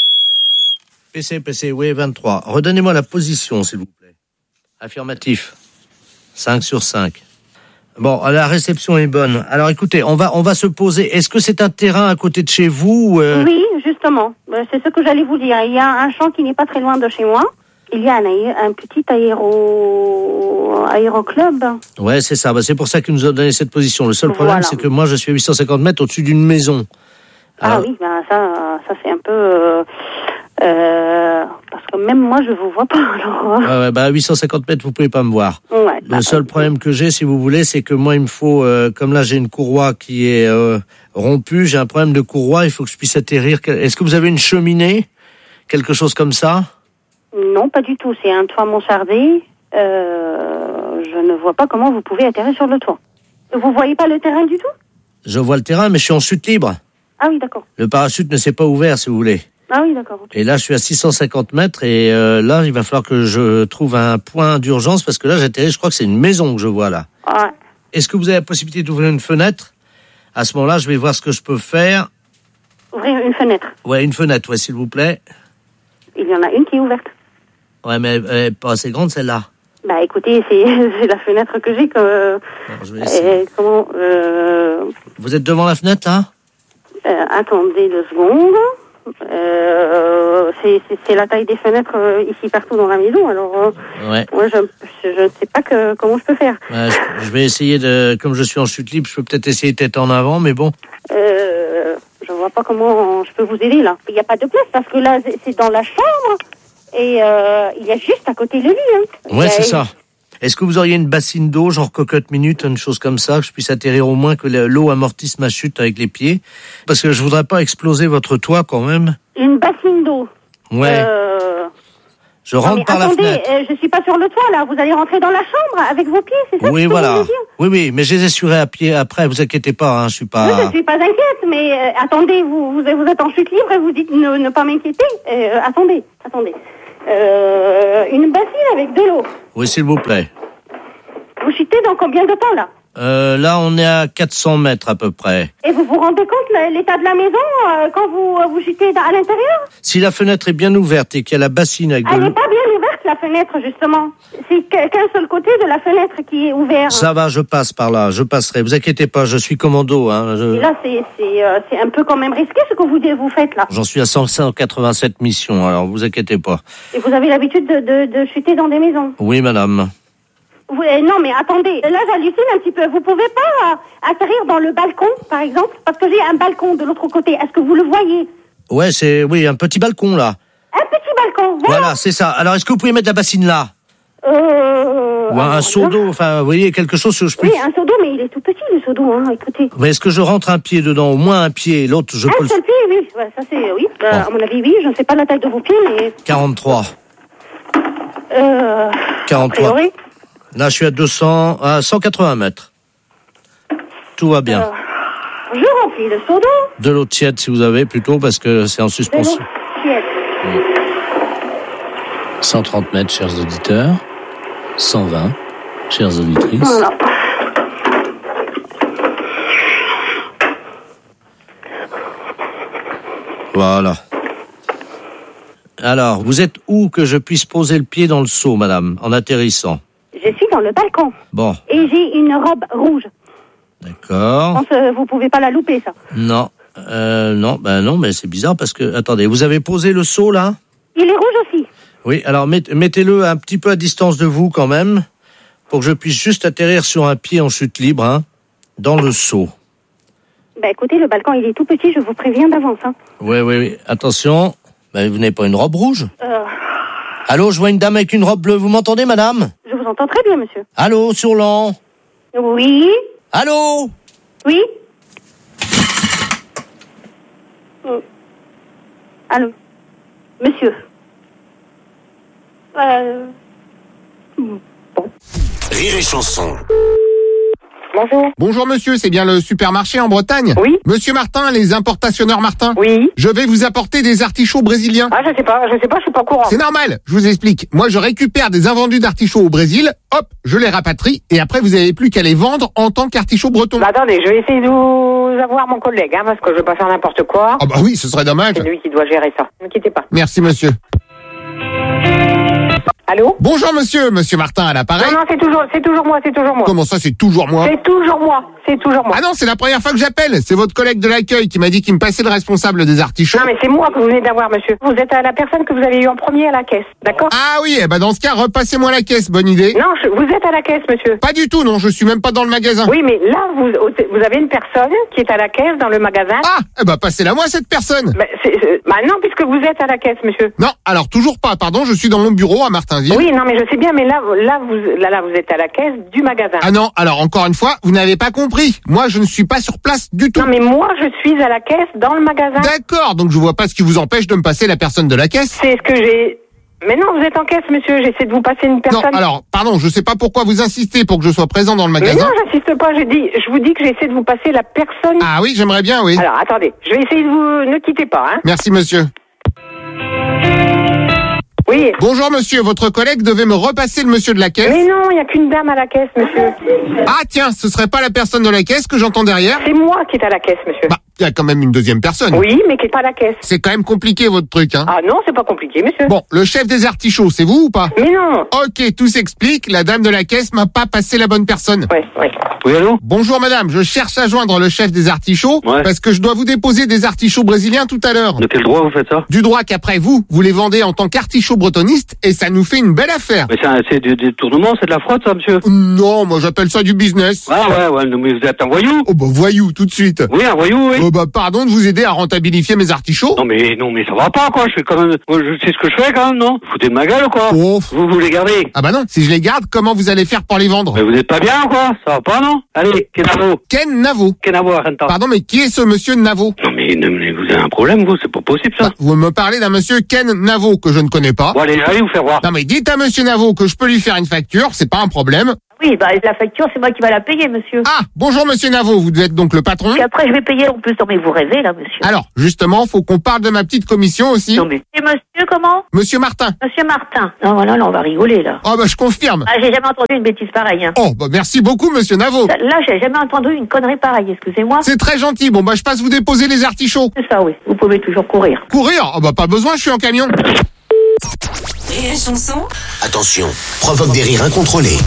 P C, P C, oui, vingt-trois. Redonnez-moi la position, s'il vous plaît. Affirmatif. cinq sur cinq. Bon, la réception est bonne. Alors, écoutez, on va, on va se poser. Est-ce que c'est un terrain à côté de chez vous? euh... Oui, justement. Euh, C'est ce que j'allais vous dire. Il y a un champ qui n'est pas très loin de chez moi. Il y a un, aé- un petit aéro... aéroclub. Ouais, c'est ça. Bah, c'est pour ça qu'ils nous ont donné cette position. Le seul problème, Voilà. c'est que moi, je suis à huit cent cinquante mètres au-dessus d'une maison. Ah Alors, oui, ben ça, ça c'est un peu... euh, euh, parce que même moi, je vous vois pas. Alors, ouais, ouais, bah, à huit cent cinquante mètres, vous pouvez pas me voir. ouais, Le bah, seul problème que j'ai, si vous voulez, c'est que moi, il me faut, euh, comme là, j'ai une courroie qui est euh, rompue, j'ai un problème de courroie, il faut que je puisse atterrir. Est-ce que vous avez une cheminée? Quelque chose comme ça? non, pas du tout. C'est un toit mansardé. Euh, je ne vois pas comment vous pouvez atterrir sur le toit. Vous voyez pas le terrain du tout? Je vois le terrain, mais je suis en chute libre. Ah oui, d'accord. Le parachute ne s'est pas ouvert, si vous voulez. Ah oui, d'accord. ok. Et là, je suis à six cent cinquante mètres et euh, là, il va falloir que je trouve un point d'urgence parce que là, j'atterris, je crois que c'est une maison que je vois là. Ouais. Est-ce que vous avez la possibilité d'ouvrir une fenêtre? À ce moment-là, je vais voir ce que je peux faire. Ouvrir une fenêtre. Ouais, une fenêtre, ouais, s'il vous plaît. Il y en a une qui est ouverte. Ouais, mais elle est pas assez grande, celle-là. Bah écoutez, c'est c'est la fenêtre que j'ai. Que, Bon, je vais essayer. euh, comment euh, Vous êtes devant la fenêtre, là? euh, Attendez deux secondes. Euh, c'est c'est- c'est la taille des fenêtres euh, ici partout dans la maison. Alors, euh, Ouais. moi, je je ne sais pas que, comment je peux faire. Ouais, je, je vais essayer de... Comme je suis en chute libre, je peux peut-être essayer tête en avant, mais bon. Euh, je vois pas comment je peux vous aider là. Il n'y a pas de place parce que là, c'est- c'est dans la chambre et euh, il y a juste à côté le lit. Hein. Il y Ouais, a- c'est ça. Est-ce que vous auriez une bassine d'eau, genre cocotte minute, une chose comme ça, que je puisse atterrir au moins, que l'eau amortisse ma chute avec les pieds? Parce que je voudrais pas exploser votre toit quand même. Une bassine d'eau. Ouais. Euh... Je rentre non, par attendez, la fenêtre. Euh, je suis pas sur le toit là. Vous allez rentrer dans la chambre avec vos pieds, c'est ça? Oui, que voilà. vous voulez dire? Oui, oui, mais je les assurerai à pied après. Vous inquiétez pas, hein, je suis pas. Oui, je suis pas inquiète, mais euh, attendez, vous, vous vous êtes en chute libre et vous dites ne, ne pas m'inquiéter. Euh, attendez, attendez. Euh, une bassine avec de l'eau. Oui, s'il vous plaît. Vous chutez dans combien de temps là? Euh, là, on est à quatre cents mètres à peu près. Et vous vous rendez compte là, l'état de la maison euh, quand vous vous chutez à l'intérieur? Si la fenêtre est bien ouverte et qu'il y a la bassine avec de Elle l'eau. n'est pas bien ouverte la fenêtre justement. C'est qu'un seul côté de la fenêtre qui est ouvert. Ça va, je passe par là, je passerai. Vous inquiétez pas, je suis commando. Hein, je... Et là, c'est c'est euh, c'est un peu quand même risqué ce que vous vous faites là. J'en suis à cent quatre-vingt-sept missions, alors vous inquiétez pas. Et vous avez l'habitude de, de, de chuter dans des maisons? Oui, madame. Vous, euh, non, mais attendez, là j'hallucine un petit peu. Vous pouvez pas euh, atterrir dans le balcon, par exemple? Parce que j'ai un balcon de l'autre côté. Est-ce que vous le voyez? Ouais, c'est oui un petit balcon là. Un petit balcon, voilà. Voilà, c'est ça. Alors, est-ce que vous pouvez mettre la bassine là? Euh... Ou un, un seau d'eau, enfin, vous voyez, quelque chose que je peux... Oui, un seau d'eau, mais il est tout petit, le seau d'eau, hein, écoutez. Mais est-ce que je rentre un pied dedans, au moins un pied, l'autre, je un peux le... seul pied, oui, ouais, ça c'est, oui, euh, Bon. à mon avis, oui, je ne sais pas la taille de vos pieds, mais... quarante-trois. Euh... quarante-trois. A priori. Là, je suis à deux cents, à cent quatre-vingts mètres. Tout va bien. Euh, je remplis le seau d'eau. De l'eau tiède, si vous avez, plutôt, parce que c'est en De suspension. l'eau tiède. Oui. cent trente mètres, chers auditeurs. cent vingt, chères auditrices. Voilà. Voilà. Alors, vous êtes où que je puisse poser le pied dans le seau, madame, en atterrissant? Je suis dans le balcon. Bon, Et j'ai une robe rouge. Je d'accord. pense que vous pouvez pas la louper, ça. Non, euh, non, ben non, mais c'est bizarre parce que, attendez, vous avez posé le seau, là? Il est rouge aussi. Oui, alors met- mettez-le un petit peu à distance de vous, quand même, pour que je puisse juste atterrir sur un pied en chute libre, hein, dans le seau. Bah écoutez, le balcon, il est tout petit, je vous préviens d'avance. Hein. Oui, oui, oui. Attention, ben, vous n'avez pas une robe rouge? Euh, Allô, je vois une dame avec une robe bleue. Vous m'entendez, madame? je vous entends très bien, monsieur. Allô, sur l'an? Oui. Allô? Oui. Euh, Allô. Monsieur. Euh... Rire et chanson. Bonjour. Bonjour monsieur, c'est bien le supermarché en Bretagne? Oui. Monsieur Martin, les importationneurs Martin? Oui. Je vais vous apporter des artichauts brésiliens. Ah, je sais pas, je sais pas, je suis pas au courant. C'est normal, je vous explique. Moi, je récupère des invendus d'artichauts au Brésil, hop, je les rapatrie, et après, vous avez plus qu'à les vendre en tant qu'artichauts bretons. Bah, attendez, je vais essayer de vous avoir mon collègue, hein, parce que je veux pas faire n'importe quoi. Ah bah oui, ce serait dommage. C'est lui qui doit gérer ça. Ne quittez pas. Merci monsieur. Allô? Bonjour monsieur, monsieur Martin à l'appareil. Non, non, c'est toujours, c'est toujours moi, c'est toujours moi. Comment ça, c'est toujours moi? C'est toujours moi, c'est toujours moi. Ah non, c'est la première fois que j'appelle. C'est votre collègue de l'accueil qui m'a dit qu'il me passait le responsable des artichauts. Non, mais c'est moi que vous venez d'avoir, monsieur. Vous êtes à la personne que vous avez eu en premier à la caisse, d'accord? Ah oui, eh ben dans ce cas, repassez-moi la caisse, bonne idée. Non, je- vous êtes à la caisse, monsieur. Pas du tout, non, je suis même pas dans le magasin. Oui, mais là, vous, vous avez une personne qui est à la caisse dans le magasin. Ah, eh ben passez-la moi cette personne. Bah, c'est- c'est- bah non, puisque vous êtes à la caisse, monsieur. Non, alors toujours pas, pardon, je suis dans mon bureau à Martinville. Oui, non, mais je sais bien, mais là, là, vous, là, là, vous êtes à la caisse du magasin. Ah non, alors encore une fois, vous n'avez pas compris. Moi, je ne suis pas sur place du tout. Non, mais moi, je suis à la caisse dans le magasin. D'accord, donc je vois pas ce qui vous empêche de me passer la personne de la caisse. C'est ce que j'ai... Mais non, vous êtes en caisse, monsieur. J'essaie de vous passer une Non, personne. alors, pardon, je sais pas pourquoi vous insistez pour que je sois présent dans le Mais magasin. non, j'insiste pas. J'ai dit, je vous dis que j'essaie de vous passer la personne. Ah oui, j'aimerais bien, oui. Alors, attendez. Je vais essayer de vous... Ne quittez pas, hein. Merci monsieur. Oui. Bonjour monsieur, votre collègue devait me repasser le monsieur de la caisse. Mais non, il n'y a qu'une dame à la caisse, monsieur. Ah tiens, ce serait pas la personne de la caisse que j'entends derrière? C'est moi qui est à la caisse, monsieur. Bah, il y a quand même une deuxième personne. Oui, mais qui est pas à la caisse. C'est quand même compliqué votre truc, hein. Ah non, c'est pas compliqué, monsieur. Bon, le chef des artichauts, c'est vous ou pas? Mais non. Ok, tout s'explique, la dame de la caisse m'a pas passé la bonne personne. Ouais, ouais. Oui, allô? Bonjour madame, je cherche à joindre le chef des artichauts, Ouais. parce que je dois vous déposer des artichauts brésiliens tout à l'heure. De quel droit vous faites ça? Du droit qu'après vous, vous les vendez en tant qu'artichauts bretonistes, et ça nous fait une belle affaire. Mais c'est, un- c'est du détournement, c'est de la fraude, ça, monsieur? Non, moi j'appelle ça du business. Ah ouais, ouais, non, mais vous êtes un voyou? Oh bah voyou, tout de suite. Oui, un voyou, oui. Oh bah pardon de vous aider à rentabiliser mes artichauts. Non mais non mais ça va pas quoi, je fais quand même, moi, je sais ce que je fais quand même, non? Vous foutez de ma gueule quoi. Oh. Vous vous les gardez? Ah bah non, si je les garde, comment vous allez faire pour les vendre? Mais vous êtes pas bien quoi, ça va pas non? Allez, Ken Navo. Ken Navo. Ken Navo, attends. Pardon, mais qui est ce monsieur Navo? Non mais, non, mais vous avez un problème vous, c'est pas possible ça. Bah, vous me parlez d'un monsieur Ken Navo que je ne connais pas. Bon allez, allez vous faire voir. Non mais dites à monsieur Navo que je peux lui faire une facture, c'est pas un problème. Oui, bah la facture, c'est moi qui va la payer, monsieur. Ah, bonjour monsieur Navo, vous êtes donc le patron? Et après, je vais payer en plus. Non, mais vous rêvez, là, monsieur. Alors, justement, faut qu'on parle de ma petite commission aussi. Non, mais... Et monsieur, comment? Monsieur Martin. Monsieur Martin. Non, voilà, là, on va rigoler, là. Oh, bah, je confirme. Ah, j'ai jamais entendu une bêtise pareille, hein. Oh, bah, merci beaucoup, monsieur Navo. Là, j'ai jamais entendu une connerie pareille, excusez-moi. C'est très gentil. Bon, bah, je passe vous déposer les artichauts. C'est ça, oui. Vous pouvez toujours courir. Courir? Oh, bah, pas besoin, je suis en camion. Rire et chanson. Attention, provoque des rires incontrôlés.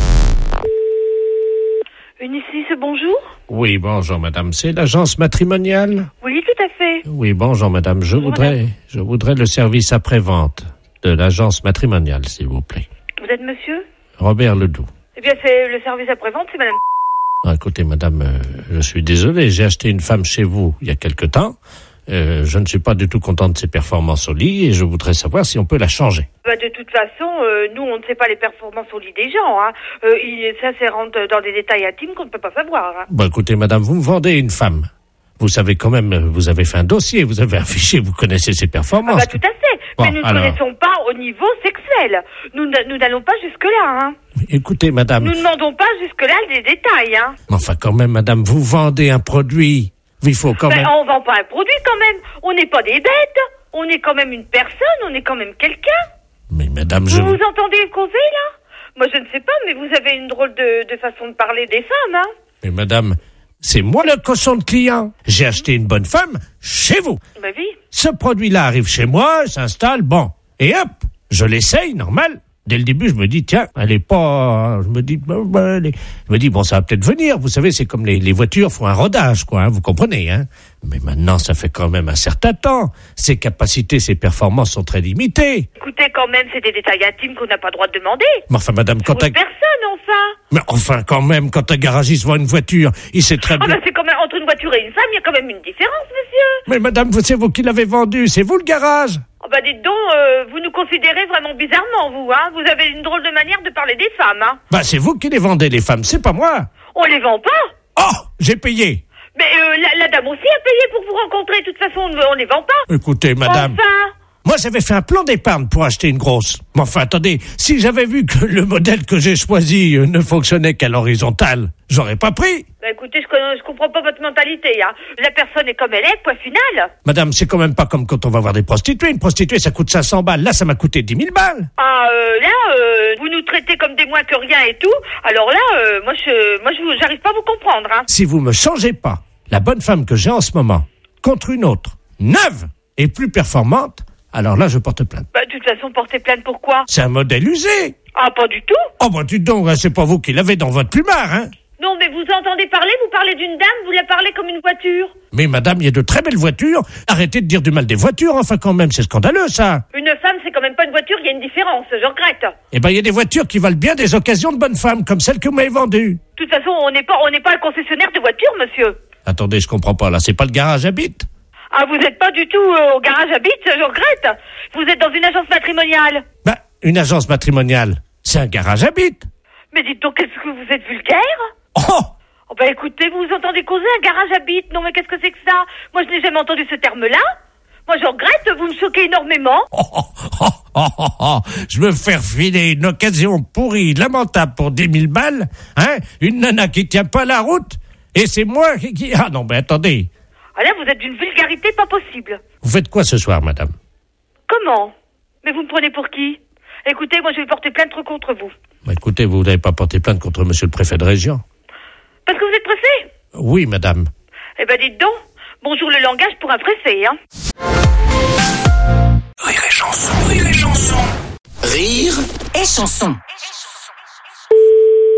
Unicis, bonjour. Oui, bonjour madame, c'est l'agence matrimoniale? Oui, tout à fait. Oui, bonjour madame, je Bonjour, voudrais madame. je voudrais le service après-vente de l'agence matrimoniale, s'il vous plaît. Vous êtes monsieur? Robert Ledoux. Eh bien, c'est le service après-vente, c'est madame. Ah, écoutez madame, euh, je suis désolé, j'ai acheté une femme chez vous il y a quelque temps. Euh, je ne suis pas du tout content de ses performances au lit et je voudrais savoir si on peut la changer. Bah, de toute façon, euh, nous, on ne sait pas les performances au lit des gens. Hein. Euh, il, ça, c'est rentre dans des détails intimes qu'on ne peut pas savoir. Hein. Bon, écoutez madame, vous me vendez une femme. Vous savez quand même, vous avez fait un dossier, vous avez un fichier, vous connaissez ses performances. Ah bah, tout à fait. Bon, Mais nous ne alors... connaissons pas au niveau sexuel. Nous, nous n'allons pas jusque-là. Hein. Écoutez madame... Nous ne demandons pas jusque-là des détails. Hein. Enfin quand même madame, vous vendez un produit. Il faut quand Mais même... on vend pas un produit quand même. On n'est pas des bêtes. On est quand même une personne. On est quand même quelqu'un. Mais madame, je... Vous vous entendez causer là? Moi je ne sais pas, mais vous avez une drôle de, de façon de parler des femmes, hein. Mais madame, c'est moi le cochon de client. J'ai acheté une bonne femme chez vous. Bah oui. Ce produit-là arrive chez moi, s'installe, bon. Et hop, je l'essaye, normal. Dès le début, je me dis, tiens, elle est pas... Je me dis, bah, bah, elle est... je me dis bon, ça va peut-être venir. Vous savez, c'est comme les, les voitures font un rodage, quoi, hein, vous comprenez, hein. Mais maintenant, ça fait quand même un certain temps. Ses capacités, ses performances sont très limitées. Écoutez, quand même, c'est des détails intimes qu'on n'a pas le droit de demander. Mais enfin, madame, quand Pour un... une personne, enfin. Mais enfin, quand même, quand un garagiste vend une voiture, il sait très Ah bien... bah c'est quand même, entre une voiture et une femme, il y a quand même une différence, monsieur. Mais madame, c'est vous qui l'avez vendu, c'est vous le garage. Ah bah dites donc, euh, vous nous considérez vraiment bizarrement, vous, hein. Vous avez une drôle de manière de parler des femmes, hein. Bah, c'est vous qui les vendez, les femmes, c'est pas moi. On les vend pas. Oh, j'ai payé. Mais euh, la, la dame aussi a payé pour vous rencontrer. De toute façon, on, on les vend pas. Écoutez, madame... Enfin. Moi, j'avais fait un plan d'épargne pour acheter une grosse. Mais enfin, attendez, si j'avais vu que le modèle que j'ai choisi euh, ne fonctionnait qu'à l'horizontale, j'aurais pas pris. Bah écoutez, je, connais, je comprends pas votre mentalité, hein. La personne est comme elle est, point final. Madame, c'est quand même pas comme quand on va voir des prostituées. Une prostituée, ça coûte cinq cents balles. Là, ça m'a coûté dix mille balles. Ah, euh, là, euh, vous nous traitez comme des moins que rien et tout. Alors là, euh, moi, je, moi, je, j'arrive pas à vous comprendre, hein. Si vous me changez pas la bonne femme que j'ai en ce moment contre une autre, neuve et plus performante, alors là, je porte plainte. Bah, de toute façon, porter plainte pourquoi? C'est un modèle usé. Ah, pas du tout. Oh, bah, dites donc, c'est pas vous qui l'avez dans votre plumard, hein. Non, mais vous entendez parler, vous parlez d'une dame, vous la parlez comme une voiture. Mais madame, il y a de très belles voitures. Arrêtez de dire du mal des voitures, enfin, quand même, c'est scandaleux, ça. Une femme, c'est quand même pas une voiture, il y a une différence, je regrette. Eh ben, il y a des voitures qui valent bien des occasions de bonnes femmes, comme celle que vous m'avez vendue. De toute façon, on n'est pas, on n'est pas un concessionnaire de voitures, monsieur. Attendez, je comprends pas, là, c'est pas le garage Habit? Ah, vous n'êtes pas du tout euh, au garage Habit, je regrette. Vous êtes dans une agence matrimoniale. Bah, une agence matrimoniale, c'est un garage Habit. Mais dites donc, qu'est-ce que vous êtes vulgaire? Oh! Oh bah écoutez, vous entendez causer un garage Habit? Non mais qu'est-ce que c'est que ça? Moi je n'ai jamais entendu ce terme-là. Moi je regrette, vous me choquez énormément. Oh, oh, oh, oh, oh, oh. Je me fais refiler une occasion pourrie, lamentable pour dix mille balles, hein? Une nana qui tient pas la route, et c'est moi qui... qui... Ah non, mais attendez. Ah là, vous êtes d'une vulgarité pas possible. Vous faites quoi ce soir, madame? Comment? Mais vous me prenez pour qui? Écoutez, moi je vais porter plainte contre vous. Bah, écoutez, vous n'avez pas porté plainte contre monsieur le préfet de région? Parce que vous êtes pressé? Oui, madame. Eh ben dites donc, bonjour le langage pour un pressé, hein. Rire et chanson, rire et chanson. Rire et chanson.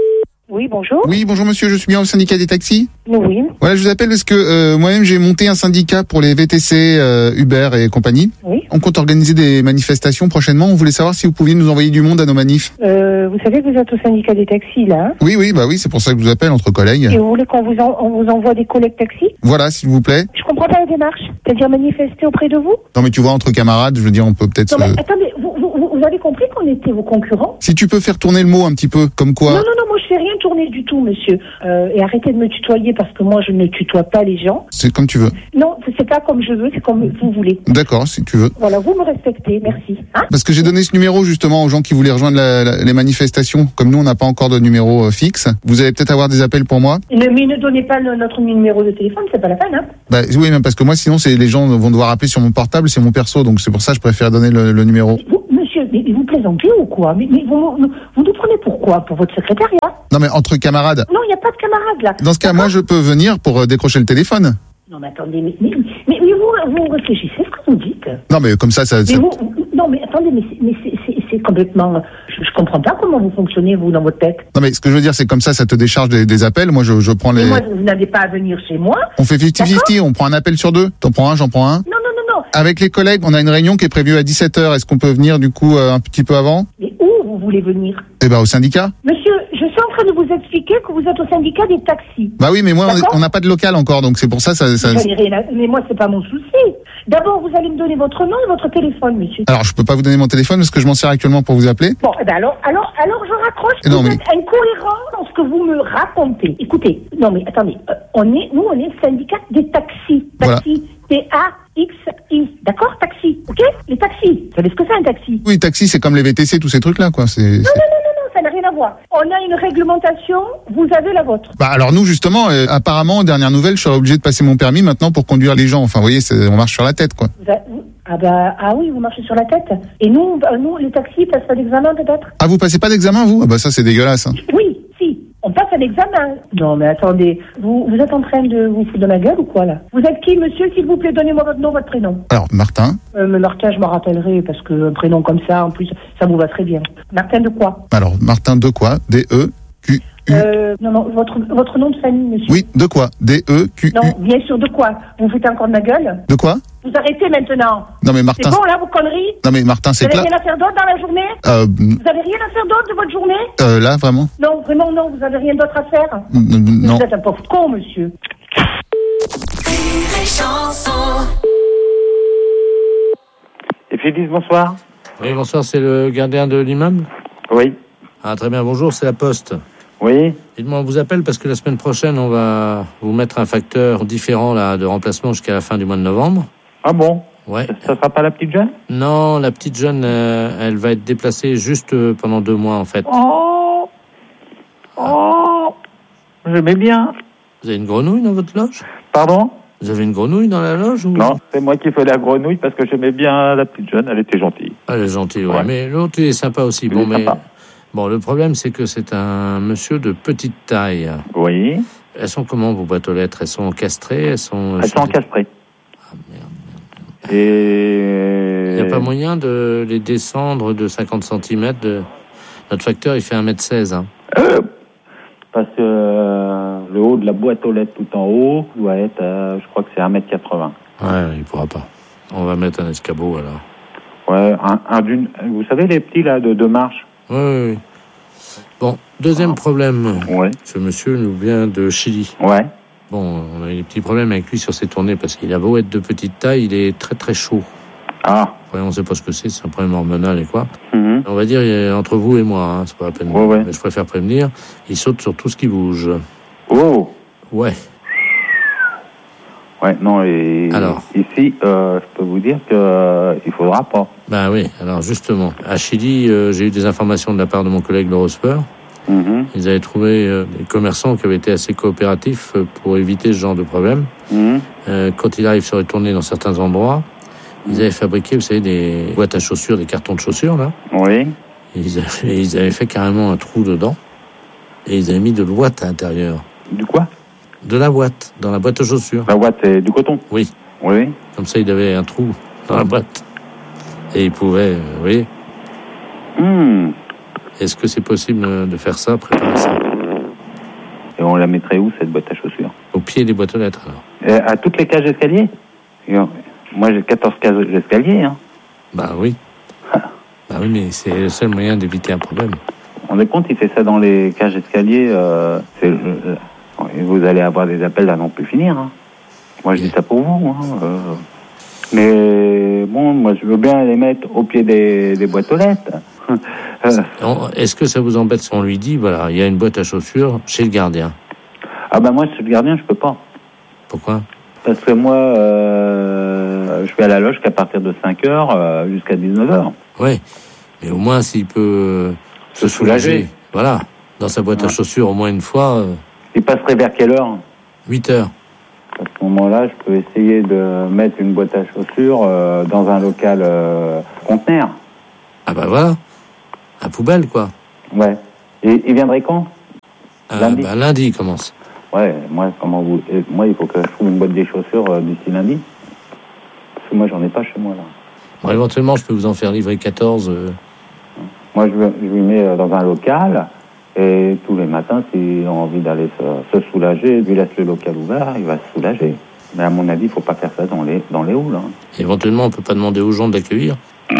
Oui, bonjour. Oui, bonjour monsieur, je suis bien au syndicat des taxis. Oui. Voilà, je vous appelle parce que euh, moi-même j'ai monté un syndicat pour les V T C, euh, Uber et compagnie. Oui. On compte organiser des manifestations prochainement. On voulait savoir si vous pouviez nous envoyer du monde à nos manifs. Euh, vous savez que vous êtes au syndicat des taxis, là, hein? Oui, oui, bah oui, c'est pour ça que je vous appelle entre collègues. Et vous voulez qu'on vous, en- on vous envoie des collègues taxis? Voilà, s'il vous plaît. Je comprends pas la démarche. C'est-à-dire manifester auprès de vous? Non mais tu vois, entre camarades, je veux dire, on peut peut-être... Non, mais se- attendez, vous, vous, vous avez compris qu'on était vos concurrents? Si tu peux faire tourner le mot un petit peu, comme quoi... Non, non, non, moi je fais rien tourner du tout, monsieur. Euh, et arrêtez de me tutoyer parce que moi je ne tutoie pas les gens. C'est comme tu veux. Non, c'est pas comme je veux, c'est comme vous voulez. D'accord, si tu veux. Voilà, vous me respectez, merci. Hein? Parce que j'ai donné ce numéro justement aux gens qui voulaient rejoindre la- la- les manifestations. Comme nous, on n'a pas encore de numéro euh, fixe. Vous allez peut-être avoir des appels pour moi. Ne, mais ne donnez pas le- notre numéro de téléphone, c'est pas la peine, hein? Bah oui, même parce que moi, sinon, c'est les gens vont devoir appeler sur mon portable, c'est mon perso, donc c'est pour ça que je préfère donner le, le numéro. Vous, monsieur, mais vous plaisantez ou quoi? Mais, mais vous, vous, vous nous prenez pour quoi? Pour votre secrétariat? Non mais entre camarades. Non, il n'y a pas de camarades là. Dans ce cas, moi, je peux venir pour euh, décrocher le téléphone. Non, mais attendez, mais, mais, mais, mais vous, vous réfléchissez ce que vous dites. Non mais comme ça, ça. Mais ça- vous, vous- non, mais attendez, mais c'est, mais c'est, c'est, c'est complètement. Je, je comprends pas comment vous fonctionnez, vous, dans votre tête. Non mais ce que je veux dire, c'est comme ça, ça te décharge des, des appels. Moi, je, je prends les. Et moi, vous n'avez pas à venir chez moi. On fait cinquante cinquante, on prend un appel sur deux. T'en prends un, j'en prends un. Non, non, non, non. Avec les collègues, on a une réunion qui est prévue à dix-sept heures. Est-ce qu'on peut venir du coup euh, un petit peu avant? Mais où vous voulez venir? Eh ben au syndicat. Monsieur, je suis en train de vous expliquer que vous êtes au syndicat des taxis. Bah oui, mais moi, on est- D'accord. on n'a pas de local encore, donc c'est pour ça, ça. ça... Vous allez rien à- Mais moi, c'est pas mon souci. D'abord, vous allez me donner votre nom et votre téléphone, monsieur. Alors, je peux pas vous donner mon téléphone parce que je m'en sers actuellement pour vous appeler. Bon, eh ben alors, alors, alors je raccroche. Eh non, vous mais- êtes incohérent dans ce que vous me racontez. Écoutez, non mais attendez, euh, on est, nous on est le syndicat des taxis. Taxis, T A X I, d'accord? Taxi, ok? Les taxis. Vous savez ce que c'est un taxi? Oui, taxi, c'est comme les V T C, tous ces trucs-là, quoi. C'est. Non, non, non, non, non, ça n'a rien à voir. On a une réglementation, vous avez la vôtre. Bah alors nous justement, euh, apparemment, dernière nouvelle, je serai obligé de passer mon permis maintenant pour conduire les gens. Enfin, vous voyez, c'est- on marche sur la tête, quoi. Vous a- vous- Ah bah, ah oui, vous marchez sur la tête. Et nous, bah, nous, les taxis, passent pas d'examen peut-être? Ah, vous passez pas d'examen, vous? Ah bah ça, c'est dégueulasse. Hein. Oui, si. On passe un examen. Non, mais attendez. Vous, vous êtes en train de vous foutre de ma gueule ou quoi, là? Vous êtes qui, monsieur? S'il vous plaît, donnez-moi votre nom, votre prénom. Alors, Martin. Euh, mais Martin, je me rappellerai, parce que un prénom comme ça, en plus, ça vous va très bien. Martin de quoi? Alors, Martin de quoi? D E Q. Euh, non, non, votre, votre nom de famille, monsieur. Oui, de quoi? D E Q U. Non, bien sûr, de quoi? Vous vous foutez encore de ma gueule? De quoi? Vous arrêtez maintenant. Non mais Martin. C'est bon, là, vos conneries? Non mais Martin, Vous c'est avez clair. rien à faire d'autre dans la journée? Euh, Vous avez rien à faire d'autre de votre journée? euh, là, vraiment? Non, vraiment, non, vous avez rien d'autre à faire? N- Non. Vous êtes un pauvre con, monsieur. Et Félix, bonsoir. Oui, bonsoir, c'est le gardien de l'immeuble? Oui. Ah, très bien, bonjour, c'est la Poste. Oui. Dites-moi, on vous appelle parce que la semaine prochaine, on va vous mettre un facteur différent là, de remplacement jusqu'à la fin du mois de novembre. Ah bon? Ouais. Ça sera pas la petite jeune? Non, la petite jeune, euh, elle va être déplacée juste euh, pendant deux mois, en fait. Oh Oh J'aimais bien. Vous avez une grenouille dans votre loge? Pardon? Vous avez une grenouille dans la loge ou... Non, c'est moi qui fais la grenouille parce que j'aimais bien la petite jeune, elle était gentille. Elle est gentille, ouais. Ouais. Mais l'autre, il est sympa aussi. Il bon, est mais... sympa. Bon, le problème, c'est que c'est un monsieur de petite taille. Oui. Elles sont comment, vos boîtes aux lettres? Elles sont castrées? Elles sont... Elles sont encastrées. Ah, merde. Et... Il n'y a pas moyen de les descendre de cinquante centimètres de... Notre facteur, il fait un mètre seize. Hein. Euh, parce que euh, le haut de la boîte aux lettres tout en haut doit être, euh, je crois que c'est un mètre quatre-vingts. Ouais, il pourra pas. On va mettre un escabeau, alors. Ouais, un, un d'une... Vous savez les petits, là, de deux marches? Oui, oui, oui. Bon, deuxième problème. Ouais. Ce monsieur nous vient de Chili. Ouais. Bon, on a eu des petits problèmes avec lui sur ses tournées parce qu'il a beau être de petite taille, il est très très chaud. Ah. Ouais, on ne sait pas ce que c'est, c'est un problème hormonal et quoi. Mhm. On va dire euh, entre vous et moi, hein, c'est pas la peine. Ouais, ouais. Mais je préfère prévenir. Il saute sur tout ce qui bouge. Oh. Ouais. Ouais, non, et Alors. ici, euh, je peux vous dire que euh, il faudra pas. Ben oui, alors justement, à Chili, euh, j'ai eu des informations de la part de mon collègue Laurent Speur. Mhm. Ils avaient trouvé euh, des commerçants qui avaient été assez coopératifs euh, pour éviter ce genre de problème. Mhm. Euh, quand il arrive sur les tournées dans certains endroits, ils avaient fabriqué, vous savez, des boîtes à chaussures, des cartons de chaussures, là. Oui. Et ils, avaient, ils avaient fait carrément un trou dedans. Et ils avaient mis de l'ouate à l'intérieur. Du quoi? De la boîte, dans la boîte à chaussures. La boîte, c'est du coton? Oui. Oui. Comme ça, il avait un trou dans la boîte. Et il pouvait, euh, vous voyez. Hmm. Est-ce que c'est possible euh, de faire ça, préparer ça? Et on la mettrait où, cette boîte à chaussures? Au pied des boîtes aux lettres, alors. Et à toutes les cages d'escalier? Et on- Moi, j'ai quatorze cages d'escalier, hein. Bah oui. Bah oui, mais c'est le seul moyen d'éviter un problème. On est compte, il fait ça dans les cages d'escalier. Euh, c'est, euh, et vous allez avoir des appels à non plus finir. Hein. Moi, je dis ça pour vous. Hein. Euh, mais bon, moi, je veux bien les mettre au pied des, des boîtes aux lettres. Euh, On- Est-ce que ça vous embête si on lui dit, voilà, il y a une boîte à chaussures chez le gardien? ah ben moi, je suis le gardien, je peux pas. Pourquoi? Parce que moi, euh, je vais à la loge qu'à partir de cinq heures euh, jusqu'à dix-neuf heures. Oui, mais au moins s'il peut euh, se, Se soulager. soulager. Voilà, dans sa boîte à Ouais. chaussures au moins une fois. euh, Il passerait vers quelle heure? huit heures. À ce moment-là, je peux essayer de mettre une boîte à chaussures euh, dans un local euh, conteneur. Ah bah voilà, à poubelle quoi. Ouais. Et il viendrait quand? Euh, Lundi. bah, lundi il commence. Ouais, moi, comment vous... et moi, il faut que je trouve une boîte des chaussures euh, d'ici lundi. Parce que moi, j'en ai pas chez moi, là. Bon, éventuellement, je peux vous en faire livrer quatorze. euh, Moi, je, je lui mets euh, dans un local, et tous les matins, s'il a envie d'aller se, se soulager, lui laisse le local ouvert, il va se soulager. Mais à mon avis, il faut pas faire ça dans les, dans les halls. Hein. Éventuellement, on peut pas demander aux gens de l'accueillir.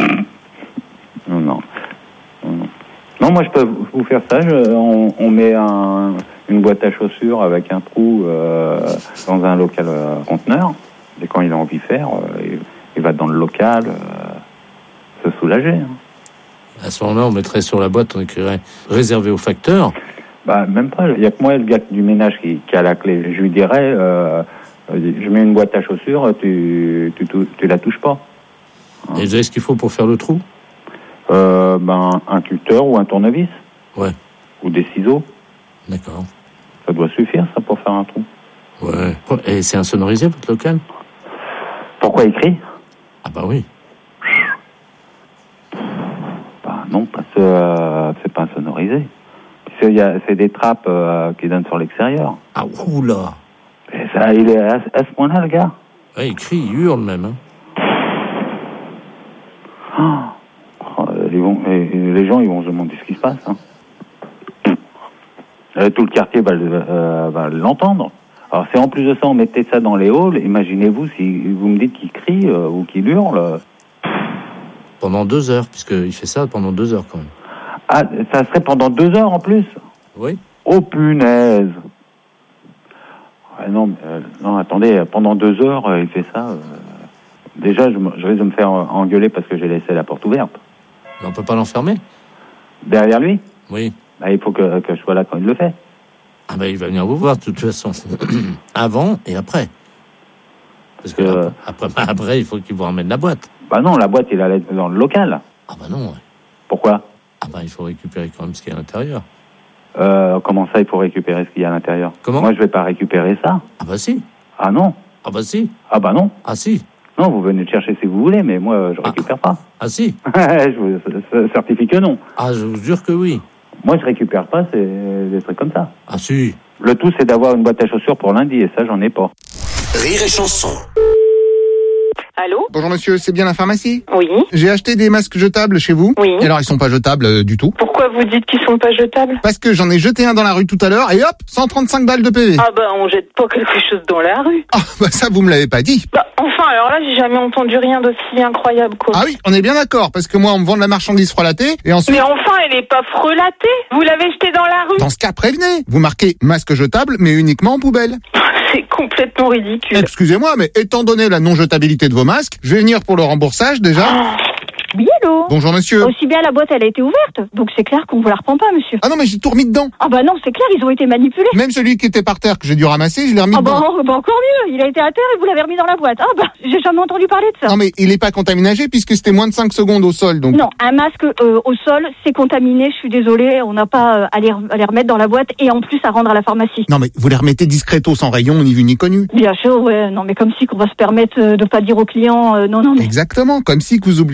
Non, non. Non, non. Non, moi, je peux vous faire ça. Je- on, on met un, une boîte à chaussures avec un trou euh, dans un local euh, conteneur. Et quand il a envie de faire, euh, il, il va dans le local euh, se soulager. Hein. À ce moment-là, on mettrait sur la boîte, on écrirait réservé au facteur. Bah, même pas. Il n'y a que moi, le gars du ménage, qui, qui a la clé. Je lui dirais, euh, je mets une boîte à chaussures, tu, tu, tu, tu la touches pas. Et vous avez ce qu'il faut pour faire le trou? Euh, ben, un tuteur ou un tournevis. Ouais. Ou des ciseaux. D'accord. Ça doit suffire, ça, pour faire un trou. Ouais. Et c'est insonorisé, votre local? Pourquoi écrit? Ah bah oui. Bah non, parce que euh, c'est pas insonorisé. C'est, y a, c'est des trappes euh, qui donnent sur l'extérieur. Ah, oula. Et ça, il est à, à ce point-là, le gars. Ouais, il crie, il hurle même. Hein. Oh, ils vont, et, et les gens, ils vont se demander ce qui se passe. Hein. Euh, tout le quartier va, le- euh, va l'entendre. Alors, si en plus de ça, on mettait ça dans les halls, imaginez-vous si vous me dites qu'il crie euh, ou qu'il hurle. euh, Pendant deux heures, puisqu'il fait ça pendant deux heures quand même. Ah, ça serait pendant deux heures en plus? Oui. Oh punaise! Ouais, non, mais, euh, non, attendez, pendant deux heures, euh, il fait ça. euh, déjà, je, me- je risque de me faire euh, engueuler parce que j'ai laissé la porte ouverte. Mais on peut pas l'enfermer? Derrière lui? Oui. Bah, il faut que, que je sois là quand il le fait. Ah bah il va venir vous voir de toute façon. Avant et après. Parce que Euh. après, après, il faut qu'il vous ramène la boîte. Bah non, la boîte, il allait dans le local. Ah bah non. Ouais. Pourquoi? Ah bah il faut récupérer quand même ce qu'il y a à l'intérieur. Euh, comment ça, il faut récupérer ce qu'il y a à l'intérieur? Comment? Moi, je vais pas récupérer ça. Ah bah si. Ah non? Ah bah si. Ah bah non? Ah si. Non, vous venez le chercher si vous voulez, mais moi, je récupère pas. Ah si. je vous c- certifie que non. Ah je vous jure que oui. Moi, je récupère pas, c'est des trucs comme ça. Ah si. Le tout, c'est d'avoir une boîte à chaussures pour lundi, et ça, j'en ai pas. Rire et chanson. Allô? Bonjour monsieur, c'est bien la pharmacie? Oui. J'ai acheté des masques jetables chez vous. Oui. Et alors ils sont pas jetables euh, du tout. Pourquoi vous dites qu'ils sont pas jetables? Parce que j'en ai jeté un dans la rue tout à l'heure et hop, cent trente-cinq balles de P V. Ah bah on jette pas quelque chose dans la rue. Ah bah ça vous me l'avez pas dit. Bah enfin alors là j'ai jamais entendu rien d'aussi incroyable quoi. Ah oui, on est bien d'accord, parce que moi on me vend de la marchandise frelatée et ensuite... Mais enfin elle est pas frelatée. Vous l'avez jetée dans la rue. Dans ce cas, prévenez. Vous marquez masque jetable, mais uniquement en poubelle. C'est complètement ridicule. Excusez-moi, mais étant donné la non-jetabilité de vos masques, je vais venir pour le remboursage déjà. Oui, allô? Bonjour monsieur. Aussi bien la boîte, elle a été ouverte. Donc c'est clair qu'on vous la reprend pas, monsieur. Ah non, mais j'ai tout remis dedans. Ah bah non, c'est clair, ils ont été manipulés. Même celui qui était par terre que j'ai dû ramasser, je l'ai remis Ah bah, dedans. bah encore mieux, il a été à terre et vous l'avez remis dans la boîte. Ah bah, j'ai jamais entendu parler de ça. Non mais il est pas contaminagé puisque c'était moins de cinq secondes au sol, donc... Non, un masque euh, au sol, c'est contaminé, je suis désolée, on n'a pas euh, à, les, à les remettre dans la boîte et en plus à rendre à la pharmacie. Non mais vous les remettez discretos sans rayon, ni vu ni connu. Bien sûr, ouais, non mais comme si qu'on va se permettre euh, de pas dire aux clients, euh, non non mais... Exactement, comme si que vous oubliez de le préciser.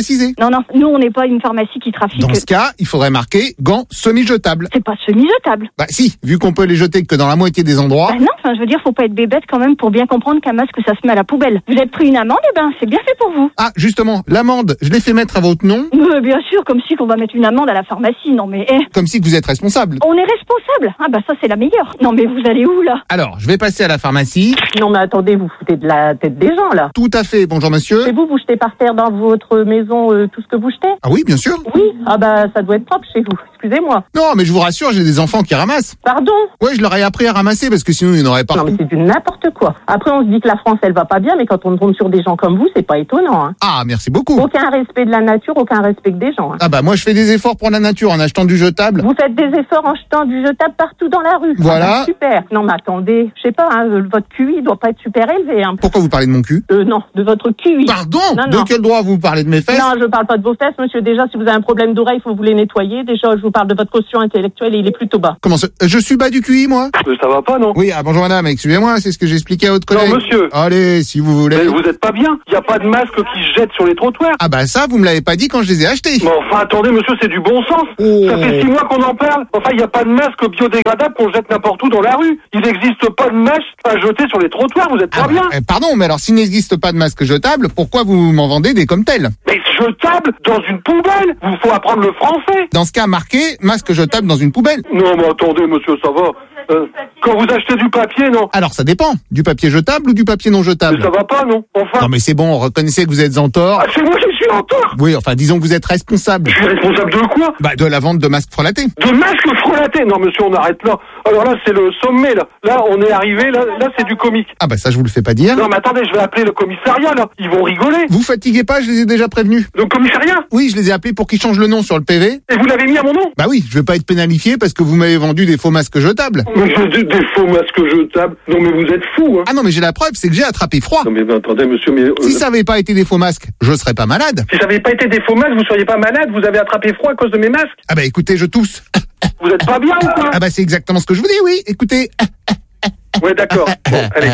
préciser. Non, non, nous, on n'est pas une pharmacie qui trafique. Dans ce cas, il faudrait marquer gants semi-jetables. C'est pas semi-jetable. Bah si, vu qu'on peut les jeter que dans la moitié des endroits. Bah non, enfin, je veux dire, faut pas être bébête quand même pour bien comprendre qu'un masque, ça se met à la poubelle. Vous êtes pris une amende, eh ben, c'est bien fait pour vous. Ah, justement, l'amende, je l'ai fait mettre à votre nom. Euh, bien sûr, comme si qu'on va mettre une amende à la pharmacie, non mais... Eh. Comme si que vous êtes responsable. On est responsable. Ah bah ça, c'est la meilleure. Non mais vous allez où, là? Alors, je vais passer à la pharmacie. Non mais attendez, vous foutez de la tête des gens, là. Tout à fait, bonjour monsieur. Et vous, vous jetez par terre dans votre maison euh, tout ce que vous jetez? Ah oui, bien sûr. Oui, ah bah ça doit être propre chez vous, excusez-moi. Non, mais je vous rassure, j'ai des enfants qui ramassent. Pardon? Ouais, je leur ai appris à ramasser parce que sinon ils n'auraient pas... Non mais c'est du n'importe quoi. Après on se dit que la France elle va pas bien, mais quand on tombe sur des gens comme vous, c'est pas étonnant. Hein. Ah, merci beaucoup. Aucun respect de la nature, aucun respect des gens. Hein. Ah bah moi je fais des efforts pour la nature en achetant du jetable. Vous faites des efforts en jetant du jetable partout dans la rue. Voilà. Ah bah, super. Non mais attendez, je sais pas, hein, votre Q I doit pas être super élevé. Hein. Pourquoi vous parlez de mon cul? Euh, non, de votre Q I. Pardon? Non, de non. quel droit vous parlez de mes fesses? Non, je parle pas de vos fesses, monsieur. Déjà, si vous avez un problème d'oreille, il faut vous les nettoyer. Déjà, je vous parle de votre quotient intellectuel et il est plutôt bas. Comment ça? Je suis bas du Q I, moi? Mais ça va pas, non? Oui, ah bonjour madame, excusez-moi, c'est ce que j'expliquais à votre collègue. Non, monsieur. Allez, si vous voulez. Mais vous êtes pas bien. Il y a pas de masque qui se jette sur les trottoirs. Ah bah ça, vous me l'avez pas dit quand je les ai achetés. Mais enfin, attendez, monsieur, c'est du bon sens. Oh. Ça fait six mois qu'on en parle. Enfin, il n'y a pas de masque biodégradable qu'on jette n'importe où dans la rue. Il n'existe pas de masque à jeter sur les trottoirs. Vous êtes pas Ah bah, bien. eh, pardon, mais alors s'il n'existe pas de masque jetable, pourquoi vous m'en vendez des comme tels? Mais jetable dans une poubelle. Il faut apprendre le français. Dans ce cas, marqué masque jetable dans une poubelle. Non, mais attendez, monsieur, ça va. Euh, quand vous achetez du papier, non? Alors ça dépend, du papier jetable ou du papier non jetable? Mais ça va pas, non? Enfin. Non mais c'est bon, reconnaissez que vous êtes en tort. Ah, c'est moi qui suis en tort. Oui, enfin disons que vous êtes responsable. Je suis responsable de quoi? Bah de la vente de masques frelatés. De masques frelatés? Non, monsieur, on arrête là. Alors là, c'est le sommet, là. Là, on est arrivé, là, là, c'est du comique. Ah bah ça, je vous le fais pas dire. Non, mais attendez, je vais appeler le commissariat, là. Ils vont rigoler. Vous fatiguez pas, je les ai déjà prévenus. Le commissariat? Oui, je les ai appelés pour qu'ils changent le nom sur le P V. Et vous l'avez mis à mon nom? Bah oui, je vais pas être pénalifié parce que vous m'avez vendu des faux masques jetables. Mais je, des, des faux masques jetables? Non, mais vous êtes fou, hein. Ah non, mais j'ai la preuve, c'est que j'ai attrapé froid. Non, mais attendez, monsieur, mais... Euh... Si ça avait pas été des faux masques, je serais pas malade. Si ça avait pas été des faux masques, vous seriez pas malade, vous avez attrapé froid à cause de mes masques? Ah bah écoutez, je tousse. Vous êtes pas bien ou quoi? Ah bah c'est exactement ce que je vous dis, oui, écoutez. Ouais, d'accord. Bon, allez.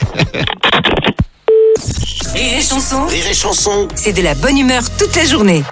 Rire et chanson, Rire et chanson. c'est de la bonne humeur toute la journée.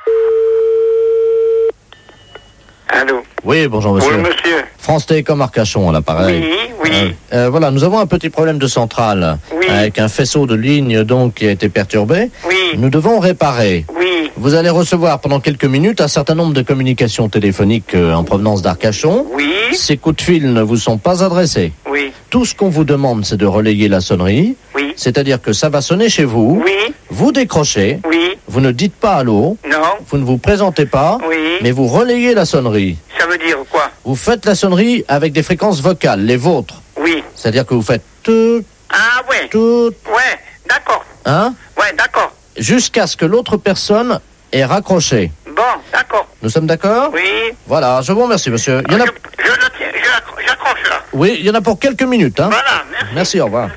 Allô? Oui, bonjour monsieur. Oui, monsieur. France Télécom Arcachon, à l'appareil. Oui, oui. Euh, euh, voilà, nous avons un petit problème de centrale. Oui. Avec un faisceau de lignes donc qui a été perturbé. Oui. Nous devons réparer. Oui. Vous allez recevoir pendant quelques minutes un certain nombre de communications téléphoniques euh, en provenance d'Arcachon. Oui. Ces coups de fil ne vous sont pas adressés. Oui. Tout ce qu'on vous demande, c'est de relayer la sonnerie. Oui. C'est-à-dire que ça va sonner chez vous. Oui. Vous décrochez. Oui. Vous ne dites pas allô. Non. Vous ne vous présentez pas. Oui. Mais vous relayez la sonnerie. Ça veut dire quoi? Vous faites la sonnerie avec des fréquences vocales, les vôtres. Oui. C'est-à-dire que vous faites tout, Ah ouais. tout, Ouais, d'accord. hein, Ouais, d'accord. jusqu'à ce que l'autre personne ait raccroché. Bon, d'accord. Nous sommes d'accord? Oui. Voilà, je vous remercie, monsieur. Il y en a... Je, je le tiens, je l'accro- j'accroche là. Oui, il y en a pour quelques minutes, hein. Voilà, merci. Merci, au revoir.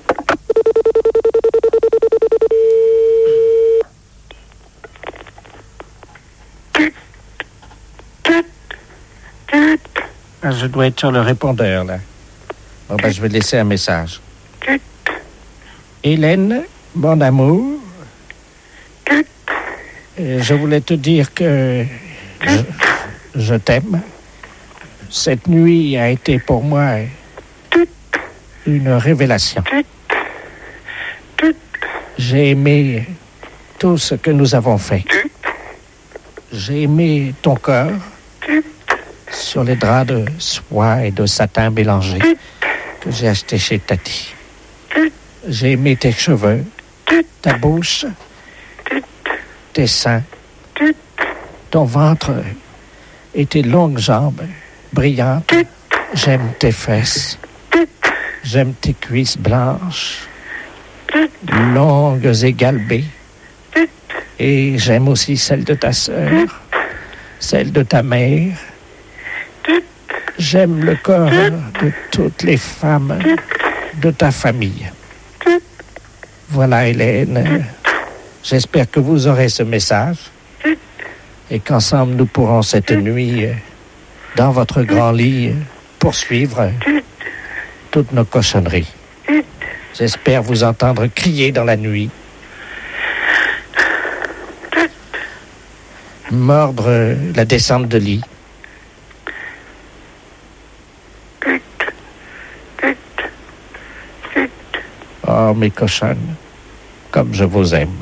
Ah, je dois être sur le répondeur, là. Bon, ben, je vais laisser un message. Hélène, mon amour, euh, je voulais te dire que je, je t'aime. Cette nuit a été pour moi une révélation. J'ai aimé tout ce que nous avons fait. J'ai aimé ton corps sur les draps de soie et de satin mélangés que j'ai achetés chez Tati. J'ai aimé tes cheveux, ta bouche, tes seins, ton ventre et tes longues jambes brillantes. J'aime tes fesses. J'aime tes cuisses blanches, longues et galbées. Et j'aime aussi celle de ta sœur, celle de ta mère. J'aime le corps de toutes les femmes de ta famille. Voilà, Hélène. J'espère que vous aurez ce message et qu'ensemble nous pourrons cette nuit, dans votre grand lit, poursuivre toutes nos cochonneries. J'espère vous entendre crier dans la nuit. mordre euh, la descente de lit. Oh, mes cochonnes, comme je vous aime.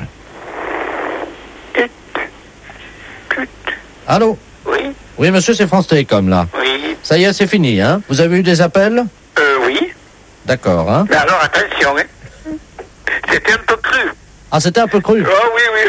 Allô? Oui. Oui, monsieur, c'est France Télécom, là. Oui. Ça y est, c'est fini, hein? Vous avez eu des appels? Euh, oui. D'accord, hein? Mais alors, attention, hein. C'était un peu cru. Ah, c'était un peu cru? Oh, oui, oui.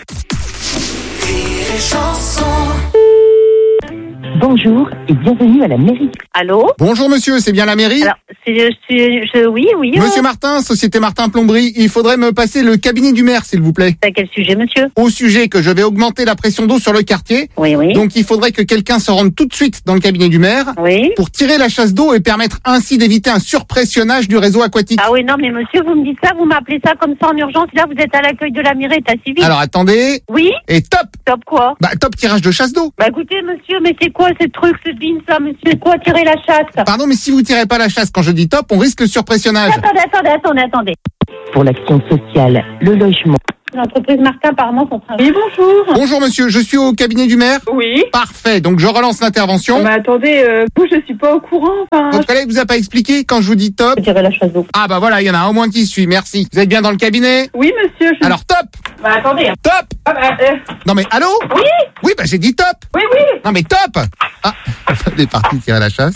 Bonjour et bienvenue à la mairie. Allô? Bonjour monsieur, c'est bien la mairie? Alors, c'est, c'est, je, oui, oui. Monsieur euh, Martin, Société Martin Plomberie, il faudrait me passer le cabinet du maire, s'il vous plaît. à quel sujet, monsieur? Au sujet que je vais augmenter la pression d'eau sur le quartier. Oui, oui. Donc il faudrait que quelqu'un se rende tout de suite dans le cabinet du maire. Oui. Pour tirer la chasse d'eau et permettre ainsi d'éviter un surpressionnage du réseau aquatique. Ah oui, non, mais monsieur, vous me dites ça, vous m'appelez ça comme ça en urgence. Là, vous êtes à l'accueil de la mairie, état civil. Alors attendez. Oui. Et top. Top quoi? Bah top tirage de chasse d'eau. Bah écoutez, monsieur, mais c'est quoi ce truc, ce bin, ça, monsieur? C'est quoi tirer la chasse? Pardon, mais si vous tirez pas la chasse quand je dis top, on risque le surpressionnage. Attendez, attendez, attendez, attendez. Pour l'action sociale, le logement. L'entreprise Martin, apparemment, sont en train. Oui, bonjour. Bonjour monsieur, je suis au cabinet du maire. Oui. Parfait, donc je relance l'intervention. Mais attendez, euh, vous, je suis pas au courant. Enfin, Votre collègue vous a pas expliqué quand je vous dis top? Tirer la chasse d'eau. Ah bah voilà, il y en a au moins qui suit, merci. Vous êtes bien dans le cabinet? oui, monsieur. Je... Alors top. Bah attendez. Top. Ah, bah, euh, Non mais allô? Oui. Oui, bah j'ai dit top. Oui, oui. Non mais top. Ah, on est parti tirer la chasse.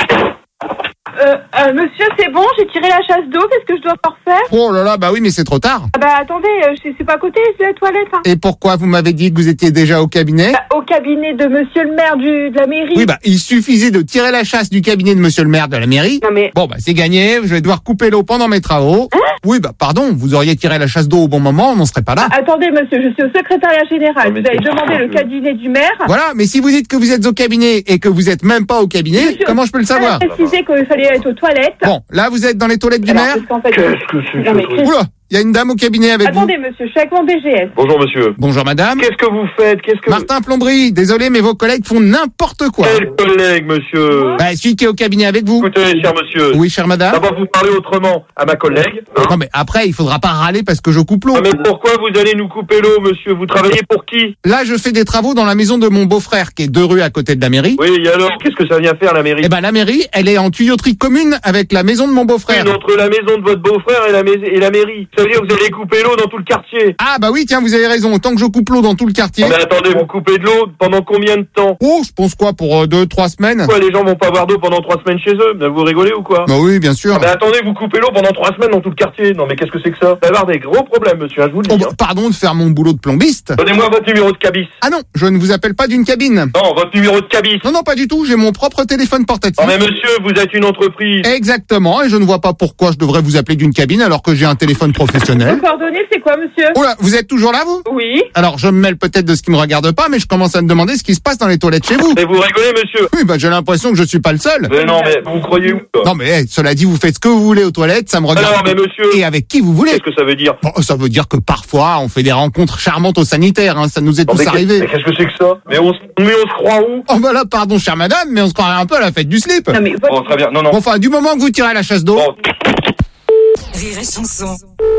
Euh, euh, monsieur, c'est bon, j'ai tiré la chasse d'eau. Qu'est-ce que je dois encore faire? Oh là là, bah oui, mais c'est trop tard. Ah, bah attendez, euh, c'est c'est pas à côté, c'est la toilette. Hein. Et pourquoi vous m'avez dit que vous étiez déjà au cabinet? Bah, au cabinet de monsieur le maire du, de la mairie. Oui, bah il suffisait de tirer la chasse du cabinet de monsieur le maire de la mairie. Non mais. Bon bah c'est gagné, je vais devoir couper l'eau pendant mes travaux. Hein? Oui, bah pardon, vous auriez tiré la chasse d'eau au bon moment, on n'en serait pas là. Ah, attendez, monsieur, je suis au secrétariat général. Non, Vous avez demandé le cabinet du maire. Voilà, mais si vous dites que vous êtes au cabinet et que vous êtes même pas au cabinet, Monsieur, comment je peux le savoir? j'ai précisé qu'il fallait être aux toilettes. Bon, là vous êtes dans les toilettes du Alors, maire? parce qu'en fait- Qu'est-ce que c'est Non, mais que Chris- Oula, il y a une dame au cabinet avec Attendez, monsieur, je suis avec mon B G S. Bonjour monsieur. vous. Bonjour madame. Qu'est-ce que vous faites? Qu'est-ce que Martin Plomberie, désolé mais vos collègues font n'importe quoi. Quel collègue, monsieur? Bah celui qui est au cabinet avec vous. Écoutez, cher monsieur. Oui, chère madame. D'abord, vous parlez autrement à ma collègue. Hein. Non mais après, il faudra pas râler parce que je coupe l'eau. Ah, mais pourquoi vous allez nous couper l'eau, monsieur? Vous travaillez pour qui? Là, je fais des travaux dans la maison de mon beau-frère qui est deux rues à côté de la mairie. Oui, et alors, qu'est-ce que ça vient faire, la mairie? Eh ben la mairie, elle est en tuyauterie commune avec la maison de mon beau-frère. Oui, entre la maison de votre beau-frère et la, mais- et la mairie. Ça veut dire que vous allez couper l'eau dans tout le quartier. Ah bah oui, tiens, vous avez raison. Autant que je coupe l'eau dans tout le quartier. Ah, mais attendez, vous coupez de l'eau pendant combien de temps? Oh, je pense quoi, pour euh, deux, trois semaines. Pourquoi les gens vont pas avoir d'eau pendant trois semaines chez eux? Ben, vous rigolez ou quoi? Bah oui, bien sûr. Ah, mais attendez, vous coupez l'eau pendant trois semaines dans tout le quartier. Non mais qu'est-ce que c'est que ça? Vous allez avoir des gros problèmes, monsieur, hein, je vous le dis. Oh, bah, hein. pardon de faire mon boulot de plombiste. Donnez-moi votre numéro de cabis. Ah non, je ne vous appelle pas d'une cabine. Non, votre numéro de cabis. Non, non, pas du tout. J'ai mon propre téléphone portatif. Oh mais monsieur, vous êtes une entreprise. Exactement, et je ne vois pas pourquoi je devrais vous appeler d'une cabine alors que j'ai un téléphone professionnel. Vos coordonnées, c'est quoi, monsieur? Oh là, vous êtes toujours là, vous? Oui. Alors, je me mêle peut-être de ce qui me regarde pas, mais je commence à me demander ce qui se passe dans les toilettes chez vous. Mais vous rigolez, monsieur? Oui, bah j'ai l'impression que je suis pas le seul. Mais non, mais vous croyez où, quoi? Non, mais hey, cela dit, vous faites ce que vous voulez aux toilettes, ça me regarde. Alors, mais monsieur. Et avec qui vous voulez. Qu'est-ce que ça veut dire? Bon, ça veut dire que parfois, on fait des rencontres charmantes au sanitaire, hein, ça nous est Non, tous mais arrivé. qu'est- Mais qu'est-ce que c'est que ça? Mais on, se- mais on se croit où? Oh bah là, pardon, chère madame, mais on se croirait un peu à la fête du slip. Non, mais votre- Bon, très bien. Non, non. Bon, enfin, du moment que vous tirez la chasse d'eau. Bon. Rire et chanson.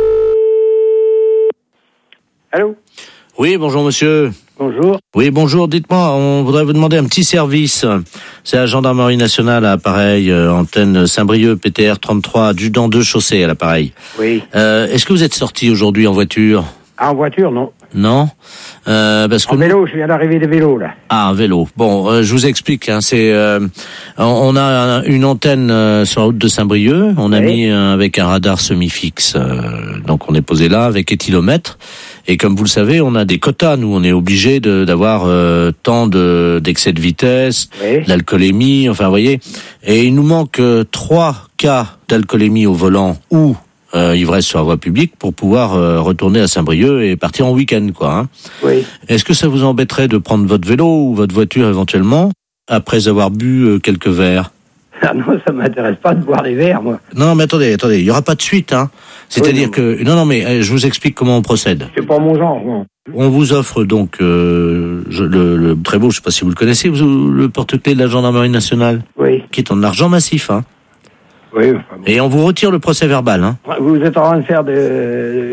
Allô? Oui, bonjour monsieur. Bonjour. Oui, bonjour. Dites-moi, on voudrait vous demander un petit service. C'est la gendarmerie nationale à l'appareil, euh, antenne Saint-Brieuc, P T R trente-trois, adjudant deux chaussée à l'appareil. Oui. Euh, est-ce que vous êtes sorti aujourd'hui en voiture? Ah, en voiture, non. Non, euh, parce que En vélo, je viens d'arriver de vélo, là. Ah, un vélo. Bon, euh, je vous explique. Hein, c'est, euh, on- on a un- une antenne euh, sur la route de Saint-Brieuc. On a Oui. mis euh, avec un radar semi-fixe. euh, donc, on est posé là avec éthylomètre. Et comme vous le savez, on a des quotas. Nous, on est obligé de, d'avoir euh, tant de d'excès de vitesse, Oui. l'alcoolémie. Enfin, vous voyez. Et il nous manque euh, trois cas d'alcoolémie au volant ou euh, ivresse sur la voie publique pour pouvoir euh, retourner à Saint-Brieuc et partir en week-end, quoi. Hein. Oui. Est-ce que ça vous embêterait de prendre votre vélo ou votre voiture éventuellement après avoir bu euh, quelques verres? Ah non, ça m'intéresse pas de boire des verres, moi. Non, mais attendez, attendez, il y aura pas de suite, hein. C'est-à-dire Oui, non. que non, non, mais euh, je vous explique comment on procède. C'est pas mon genre, non. On vous offre donc euh, je- le, le très beau, je sais pas si vous le connaissez, vous, le porte-clés de la gendarmerie nationale, Oui. qui est en argent massif, hein. Oui. Enfin, bon. Et on vous retire le procès verbal, hein. Vous êtes en train de faire de...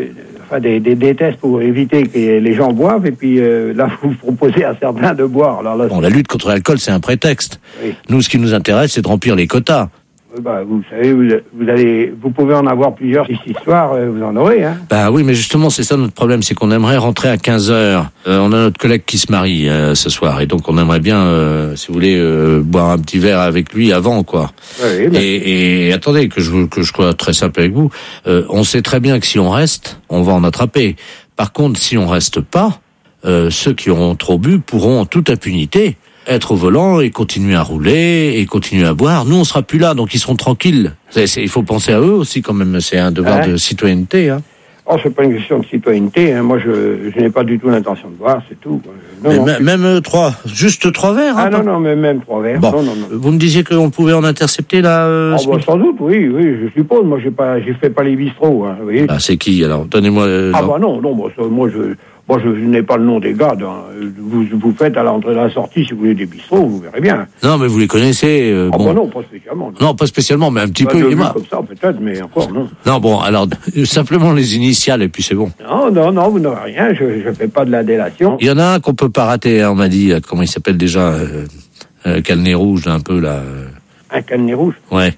enfin, des, des, des tests pour éviter que les gens boivent, et puis euh, là, vous proposez à certains de boire. Alors là, bon, la lutte contre l'alcool, c'est un prétexte. Oui. Nous, ce qui nous intéresse, c'est de remplir les quotas. Bah, vous savez, vous, vous allez, vous pouvez en avoir plusieurs ici ce soir, euh, vous en aurez, hein. Bah oui, mais justement, c'est ça notre problème, c'est qu'on aimerait rentrer à quinze heures. Euh, on a notre collègue qui se marie euh, ce soir, et donc on aimerait bien, euh, si vous voulez, euh, boire un petit verre avec lui avant, quoi. Oui, bah. et, et attendez, que je que je sois très simple avec vous, euh, on sait très bien que si on reste, on va en attraper. Par contre, si on reste pas, euh, ceux qui auront trop bu pourront en toute impunité être au volant et continuer à rouler et continuer à boire. Nous, on sera plus là, donc ils seront tranquilles. C'est, c'est, il faut penser à eux aussi quand même. C'est un devoir hein? de citoyenneté. Hein. Oh, c'est pas une question de citoyenneté. Hein. Moi, je, je n'ai pas du tout l'intention de boire, c'est tout. Non, mais non, m- même euh, trois, juste trois verres. Ah hein, non, pas... non, mais même trois verres. Bon. Non, non, non. Vous me disiez qu'on pouvait en intercepter là. Euh, oh, bah, sans doute, oui, oui, je suppose. Moi, j'ai pas, j'ai fait pas les bistrots. Hein, vous voyez. Ah, c'est qui alors? Donnez-moi. Euh, ah bah non, non, moi, ça, moi je. Moi, je, je n'ai pas le nom des gars. Hein. Vous, vous faites à l'entrée et à la sortie, si vous voulez, des bistrots, vous verrez bien. Non, mais vous les connaissez. Euh, ah bon. bah non, pas spécialement. Non, non pas spécialement, mais un petit bah, peu. Il comme ça, peut-être, mais encore, non. Non, bon, alors, simplement les initiales, et puis c'est bon. Non, non, non, vous n'aurez rien, je ne fais pas de la délation. Il y en a un qu'on peut pas rater, hein, on m'a dit. Comment il s'appelle déjà euh, euh, Calnet rouge, là, un peu, là. Un Calnet rouge? Ouais.